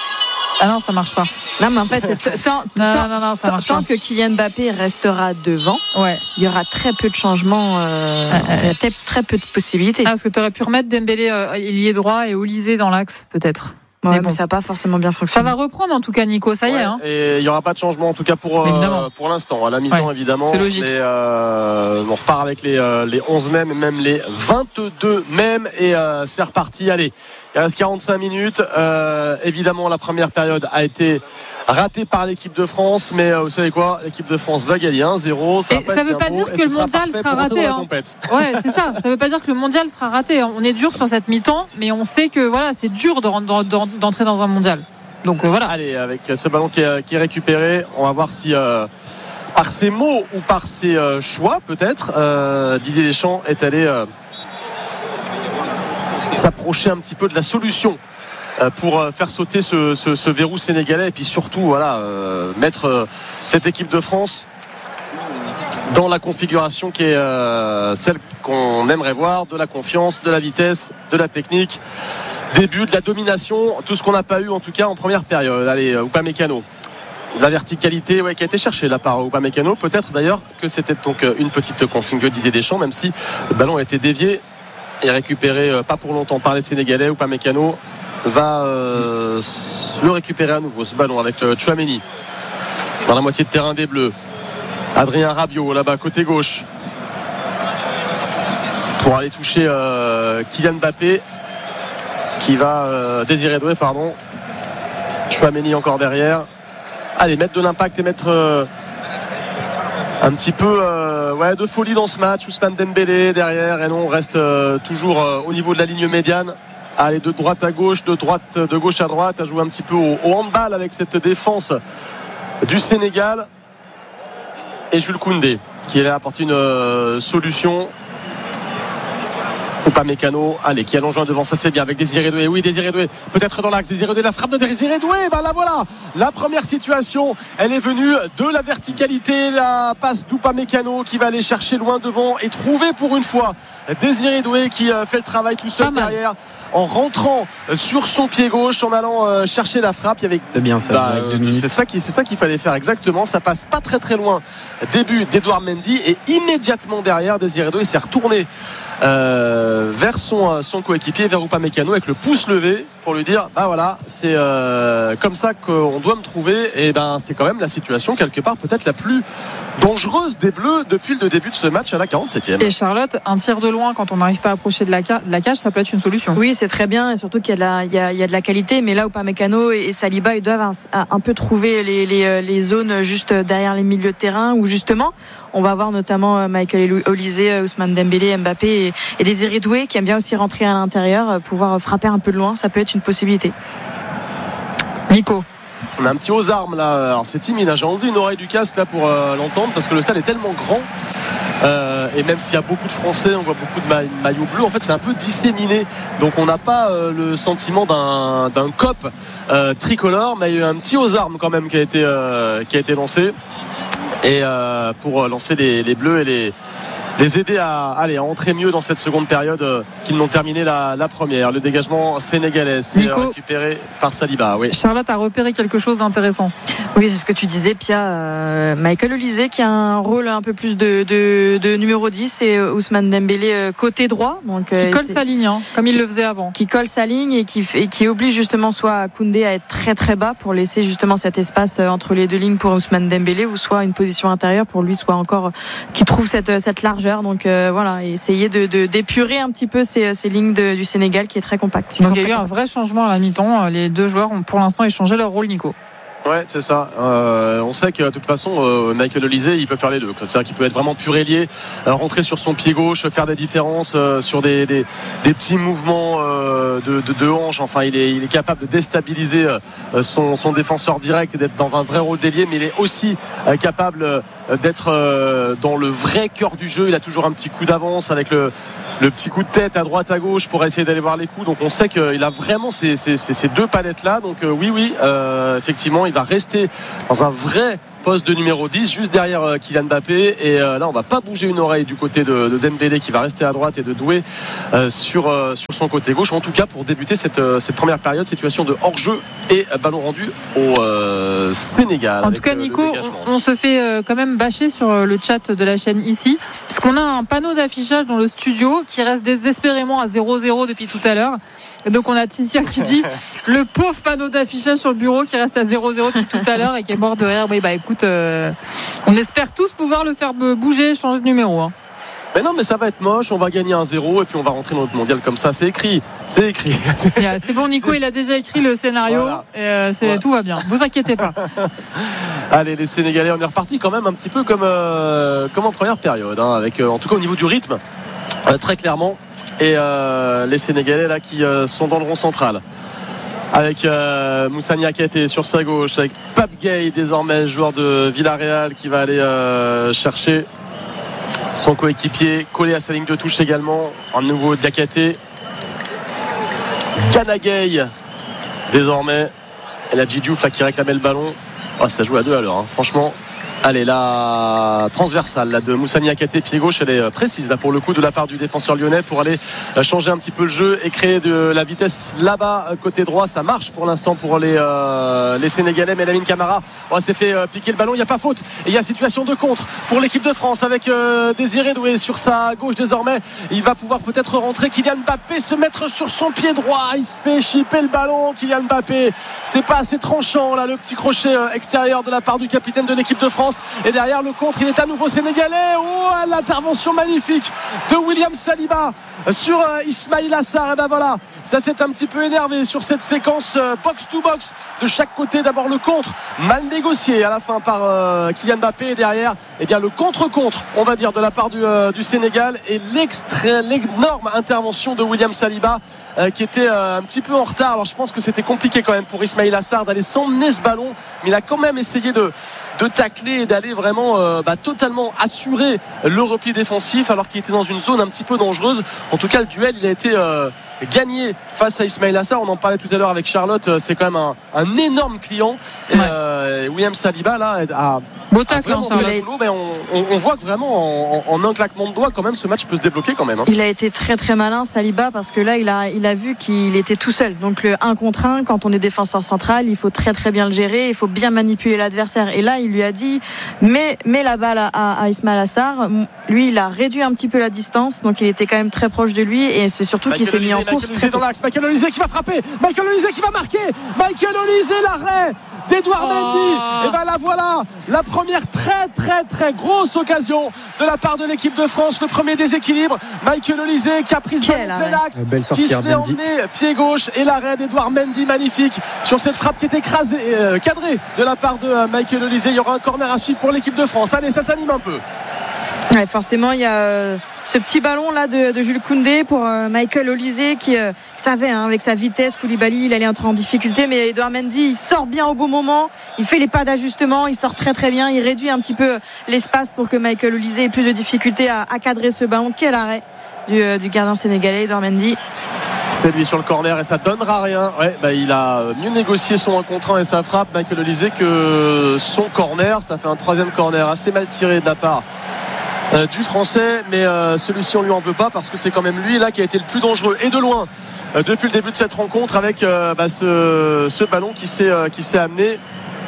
Ah non, ça marche pas. Non, mais en fait, t- tant, Non, tant- non, non, ça tant- marche tant pas. que Kylian Mbappé restera devant, Ouais. il y aura très peu de changements, euh, Ouais, ouais. il y a très, très peu de possibilités. Ah, parce que tu aurais pu remettre Dembélé euh, ailier droit et Olysée dans l'axe, peut-être. Ouais, mais mais bon. ça n'a pas forcément bien Ça fonctionné. va reprendre en tout cas, Nico. Ça y est. Ouais, Hein. Et il n'y aura pas de changement en tout cas pour, euh, Évidemment. pour l'instant. À la mi-temps, Ouais, évidemment. c'est logique. Les, euh, on repart avec les, euh, les onze mêmes, même les vingt-deux mêmes. Et euh, c'est reparti. Allez, il reste quarante-cinq minutes. Euh, évidemment, la première période a été ratée par l'équipe de France. Mais euh, vous savez quoi ? L'équipe de France va gagner un zéro. Ça Et va pas ça être veut bien pas beau, dire et que ce le sera mondial parfait sera pour rentrer raté, dans la hein. compète. Ouais, c'est ça. Ça veut pas dire que le mondial sera raté. On est dur sur cette mi-temps, mais on sait que voilà, c'est dur de, rentrer- d'en- d'entrer dans un mondial. Donc euh, voilà. Allez, avec ce ballon qui est, qui est récupéré, on va voir si euh, par ses mots ou par ses euh, choix peut-être, euh, Didier Deschamps est allé euh, s'approcher un petit peu de la solution euh, pour euh, faire sauter ce, ce, ce verrou sénégalais et puis surtout voilà, euh, mettre euh, cette équipe de France dans la configuration qui est euh, celle qu'on aimerait voir, de la confiance, de la vitesse, de la technique, début de la domination, tout ce qu'on n'a pas eu en tout cas en première période. Allez, Upamecano, la verticalité ouais, qui a été cherchée là par Upamecano, peut-être d'ailleurs que c'était donc une petite consigne de Didier Deschamps, même si le ballon a été dévié et récupéré euh, pas pour longtemps par les Sénégalais. Upamecano va euh, le récupérer à nouveau, ce ballon avec euh, Tchouaméni dans la moitié de terrain des Bleus. Adrien Rabiot là-bas côté gauche pour aller toucher euh, Kylian Mbappé qui va euh, Désiré Doué pardon. Tchouaméni encore derrière. Allez, mettre de l'impact et mettre euh, un petit peu euh, ouais, de folie dans ce match. Ousmane Dembélé derrière, et non, on reste euh, toujours euh, au niveau de la ligne médiane. Allez, de droite à gauche, de droite, de gauche à droite, à jouer un petit peu au, au handball avec cette défense du Sénégal. Et Jules Koundé qui est là apporter une euh, solution. Upamecano, allez, qui allonge un devant, ça c'est bien avec Désiré Doué. Oui, Désiré Doué, peut-être dans l'axe. Désiré Doué, la frappe de Désiré Doué. Ben là voilà, la première situation, elle est venue de la verticalité. La passe d'Upamecano qui va aller chercher loin devant et trouver pour une fois Désiré Doué qui euh, fait le travail tout seul derrière en rentrant sur son pied gauche, en allant euh, chercher la frappe. Il y avait... C'est bien ça. Bah, avec deux euh, minutes. c'est ça qui, c'est ça qu'il fallait faire exactement. Ça passe pas très très loin. Début d'Edouard Mendy et immédiatement derrière Désiré Doué s'est retourné euh, vers son, son coéquipier, vers Upamecano avec le pouce levé pour pour lui dire bah voilà, c'est euh, comme ça qu'on doit me trouver. Et ben c'est quand même la situation quelque part peut-être la plus dangereuse des Bleus depuis le début de ce match à la quarante-septième. Et Charlotte, un tir de loin quand on n'arrive pas à approcher de la, ca- de la cage, ça peut être une solution. Oui, c'est très bien, et surtout qu'il y a de la, il y a, il y a de la qualité, mais là Upamecano et, et Saliba, ils doivent un, un peu trouver les, les, les zones juste derrière les milieux de terrain où justement on va avoir notamment Michael Olise, Ousmane Dembélé, Mbappé et, et Désiré Doué qui aiment bien aussi rentrer à l'intérieur, pouvoir frapper un peu de loin, ça peut être une possibilité. Nico. On a un petit aux armes là, alors c'est timide, hein. J'ai enlevé une oreille du casque là pour euh, l'entendre parce que le stade est tellement grand euh, et même s'il y a beaucoup de Français, on voit beaucoup de ma- maillots bleus, en fait c'est un peu disséminé, donc on n'a pas euh, le sentiment d'un, d'un cop euh, tricolore, mais il y a eu un petit aux armes quand même qui a été, euh, qui a été lancé et euh, pour lancer les, les bleus et les les aider à, allez, à entrer mieux dans cette seconde période euh, qu'ils n'ont terminé la, la première. Le dégagement sénégalais, c'est Nico, récupéré par Saliba. Oui. Charlotte a repéré quelque chose d'intéressant. Oui, c'est ce que tu disais, Pia. Euh, Michael Olise qui a un rôle un peu plus de, de, de numéro dix et Ousmane Dembélé euh, côté droit. Donc, qui euh, colle sa ligne, hein, comme il qui, le faisait avant. Qui colle sa ligne et qui, et qui oblige justement soit Koundé à être très très bas pour laisser justement cet espace entre les deux lignes pour Ousmane Dembélé, ou soit une position intérieure pour lui, soit encore qui trouve cette, cette largeur. Donc euh, voilà, essayer de, de, d'épurer un petit peu ces, ces lignes de, du Sénégal qui est très compacte. Donc il y a eu un vrai changement à la mi-temps. Les deux joueurs ont pour l'instant échangé leur rôle, Nico. Ouais, c'est ça. Euh, on sait que de toute façon, euh, Michael Olise, il peut faire les deux. C'est-à-dire qu'il peut être vraiment pur ailier, euh, rentrer sur son pied gauche, faire des différences euh, sur des, des, des petits mouvements euh, de, de, de hanche. Enfin, il est, il est capable de déstabiliser euh, son, son défenseur direct et d'être dans un vrai rôle d'ailier, mais il est aussi euh, capable euh, d'être euh, dans le vrai cœur du jeu. Il a toujours un petit coup d'avance avec le le petit coup de tête à droite à gauche pour essayer d'aller voir les coups. Donc on sait qu'il a vraiment ces, ces, ces deux palettes là. Donc euh, oui oui euh, effectivement il va rester dans un vrai poste de numéro dix juste derrière euh, Kylian Mbappé, et euh, là on va pas bouger une oreille du côté de, de Dembélé qui va rester à droite et de Doué euh, sur, euh, sur son côté gauche, en tout cas pour débuter cette, euh, cette première période. Situation de hors-jeu et euh, ballon rendu au euh, Sénégal. En tout cas, Nico, on, on se fait euh, quand même bâcher sur euh, le chat de la chaîne ici, parce qu'on a un panneau d'affichage dans le studio qui reste désespérément à zéro zéro depuis tout à l'heure. Et donc on a Ticia qui dit le pauvre panneau d'affichage sur le bureau qui reste à zéro zéro depuis tout à l'heure et qui est mort de rire. Oui, bah écoute, euh, on espère tous pouvoir le faire bouger, changer de numéro, hein. Mais non, mais ça va être moche, on va gagner un zéro et puis on va rentrer dans notre mondial comme ça. C'est écrit, c'est écrit. C'est bon, Nico, il a déjà écrit le scénario, voilà. Et euh, c'est, voilà. Tout va bien, vous inquiétez pas. Allez, les Sénégalais, on est reparti quand même un petit peu comme, euh, comme en première période, hein, avec euh, en tout cas au niveau du rythme, euh, très clairement. Et euh, les Sénégalais là qui euh, sont dans le rond central, avec euh, Moussa Niakhaté sur sa gauche, avec Pape Gueye désormais, joueur de Villarreal, qui va aller euh, chercher son coéquipier collé à sa ligne de touche également. Un nouveau Niakhaté, Gana Gueye désormais, et la Djidjouf là qui réclamait le ballon. Oh, ça joue à deux à l'heure, hein. Franchement. Allez, la transversale là, de Moussa Niakhaté, pied gauche, elle est précise là pour le coup de la part du défenseur lyonnais pour aller changer un petit peu le jeu et créer de la vitesse là-bas côté droit. Ça marche pour l'instant pour les, euh, les Sénégalais, mais Lamine Camara oh, s'est fait euh, piquer le ballon, il n'y a pas faute. Et il y a situation de contre pour l'équipe de France avec euh, Désiré Doué sur sa gauche désormais. Il va pouvoir peut-être rentrer. Kylian Mbappé se mettre sur son pied droit. Il se fait chipper le ballon. Kylian Mbappé, c'est pas assez tranchant là, le petit crochet euh, extérieur de la part du capitaine de l'équipe de France. Et derrière le contre, il est à nouveau sénégalais. Oh, l'intervention magnifique de William Saliba sur euh, Ismaïla Sarr. Et ben voilà, ça s'est un petit peu énervé sur cette séquence euh, box to box de chaque côté. D'abord le contre mal négocié à la fin par euh, Kylian Mbappé, et derrière eh bien le contre-contre on va dire de la part du, euh, du Sénégal, et l'extra, l'énorme intervention de William Saliba euh, qui était euh, un petit peu en retard. Alors je pense que c'était compliqué quand même pour Ismaïla Sarr d'aller s'emmener ce ballon, mais il a quand même essayé de, de tacler et d'aller vraiment euh, bah, totalement assurer le repli défensif alors qu'il était dans une zone un petit peu dangereuse. En tout cas le duel il a été euh, gagné face à Ismaïla Sarr. On en parlait tout à l'heure avec Charlotte, c'est quand même un, un énorme client, et ouais. euh, William Saliba là a, Beau a vraiment fait le boulot, mais on, on, on voit que vraiment en, en un claquement de doigts quand même ce match peut se débloquer quand même, hein. Il a été très très malin Saliba, parce que là il a, il a vu qu'il était tout seul, donc le un contre un quand on est défenseur central il faut très très bien le gérer, il faut bien manipuler l'adversaire, et là il lui a dit mets, mets la balle à, à Ismaïla Sarr, lui, il a réduit un petit peu la distance, donc il était quand même très proche de lui, et c'est surtout qu'il s'est mis en course très tôt. Dans l'axe, Michael Olise qui va frapper, Michael Olise qui va marquer, Michael Olise, l'arrêt d'Edouard oh. Mendy. Et ben la voilà, la première très très très grosse occasion de la part de l'équipe de France, le premier déséquilibre. Michael Olise qui a pris ce plein axe, qui se l'est emmené pied gauche, et l'arrêt d'Edouard Mendy magnifique sur cette frappe qui est écrasée, euh, cadrée de la part de euh, Michael Olise. Il y aura un corner à suivre pour l'équipe de France. Allez, ça s'anime un peu. Ouais, forcément, il y a euh, ce petit ballon là de, de Jules Koundé pour euh, Michael Olise qui euh, savait hein, avec sa vitesse, Koulibaly il allait entrer en difficulté, mais Edouard Mendy il sort bien au bon moment, il fait les pas d'ajustement, il sort très très bien, il réduit un petit peu l'espace pour que Michael Olise ait plus de difficulté à, à cadrer ce ballon. Quel arrêt du, euh, du gardien sénégalais Edouard Mendy. C'est lui sur le corner et ça donnera rien. Ouais, bah, il a mieux négocié son un contre un et sa frappe, Michael Olise, que son corner. Ça fait un troisième corner assez mal tiré de la part Euh, du français, mais euh, celui-ci on lui en veut pas parce que c'est quand même lui là qui a été le plus dangereux et de loin euh, depuis le début de cette rencontre avec euh, bah, ce, ce ballon qui s'est, euh, qui s'est amené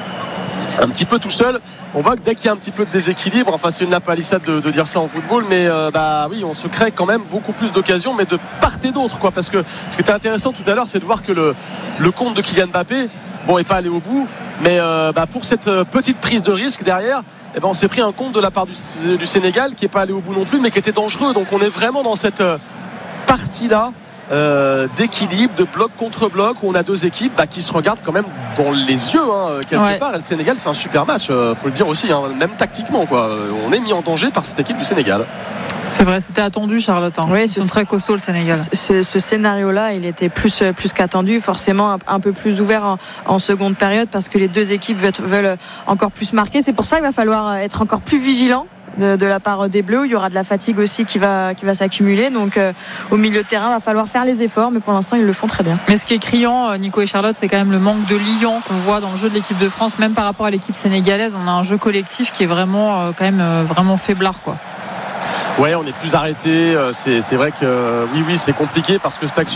un petit peu tout seul. On voit que dès qu'il y a un petit peu de déséquilibre, enfin c'est une lapalissade de, de dire ça en football, mais euh, bah oui, on se crée quand même beaucoup plus d'occasions, mais de part et d'autre quoi, parce que ce qui était intéressant tout à l'heure, c'est de voir que le, le compte de Kylian Mbappé bon n'est pas allé au bout, mais euh, bah, pour cette petite prise de risque derrière, eh ben, on s'est pris un compte de la part du, du Sénégal qui n'est pas allé au bout non plus, mais qui était dangereux. Donc on est vraiment dans cette partie-là euh, d'équilibre, de bloc contre bloc, où on a deux équipes bah, qui se regardent quand même dans les yeux hein, quelque ouais. part. Et le Sénégal fait un super match, euh, faut le dire aussi, hein, même tactiquement quoi. On est mis en danger par cette équipe du Sénégal. C'est vrai, c'était attendu, Charlotte. Hein. Oui, ils sont très costauds, le Sénégal. Ce, ce scénario-là, il était plus, plus qu'attendu, forcément un, un peu plus ouvert en, en seconde période, parce que les deux équipes veulent, veulent encore plus marquer. C'est pour ça qu'il va falloir être encore plus vigilant de, de la part des Bleus. Il y aura de la fatigue aussi qui va, qui va s'accumuler. Donc, euh, au milieu de terrain, il va falloir faire les efforts, mais pour l'instant, ils le font très bien. Mais ce qui est criant, Nico et Charlotte, c'est quand même le manque de liant qu'on voit dans le jeu de l'équipe de France, même par rapport à l'équipe sénégalaise. On a un jeu collectif qui est vraiment, euh, quand même, euh, vraiment faiblard, quoi. Ouais, on est plus arrêté. C'est, c'est vrai que oui, oui, c'est compliqué parce que cette action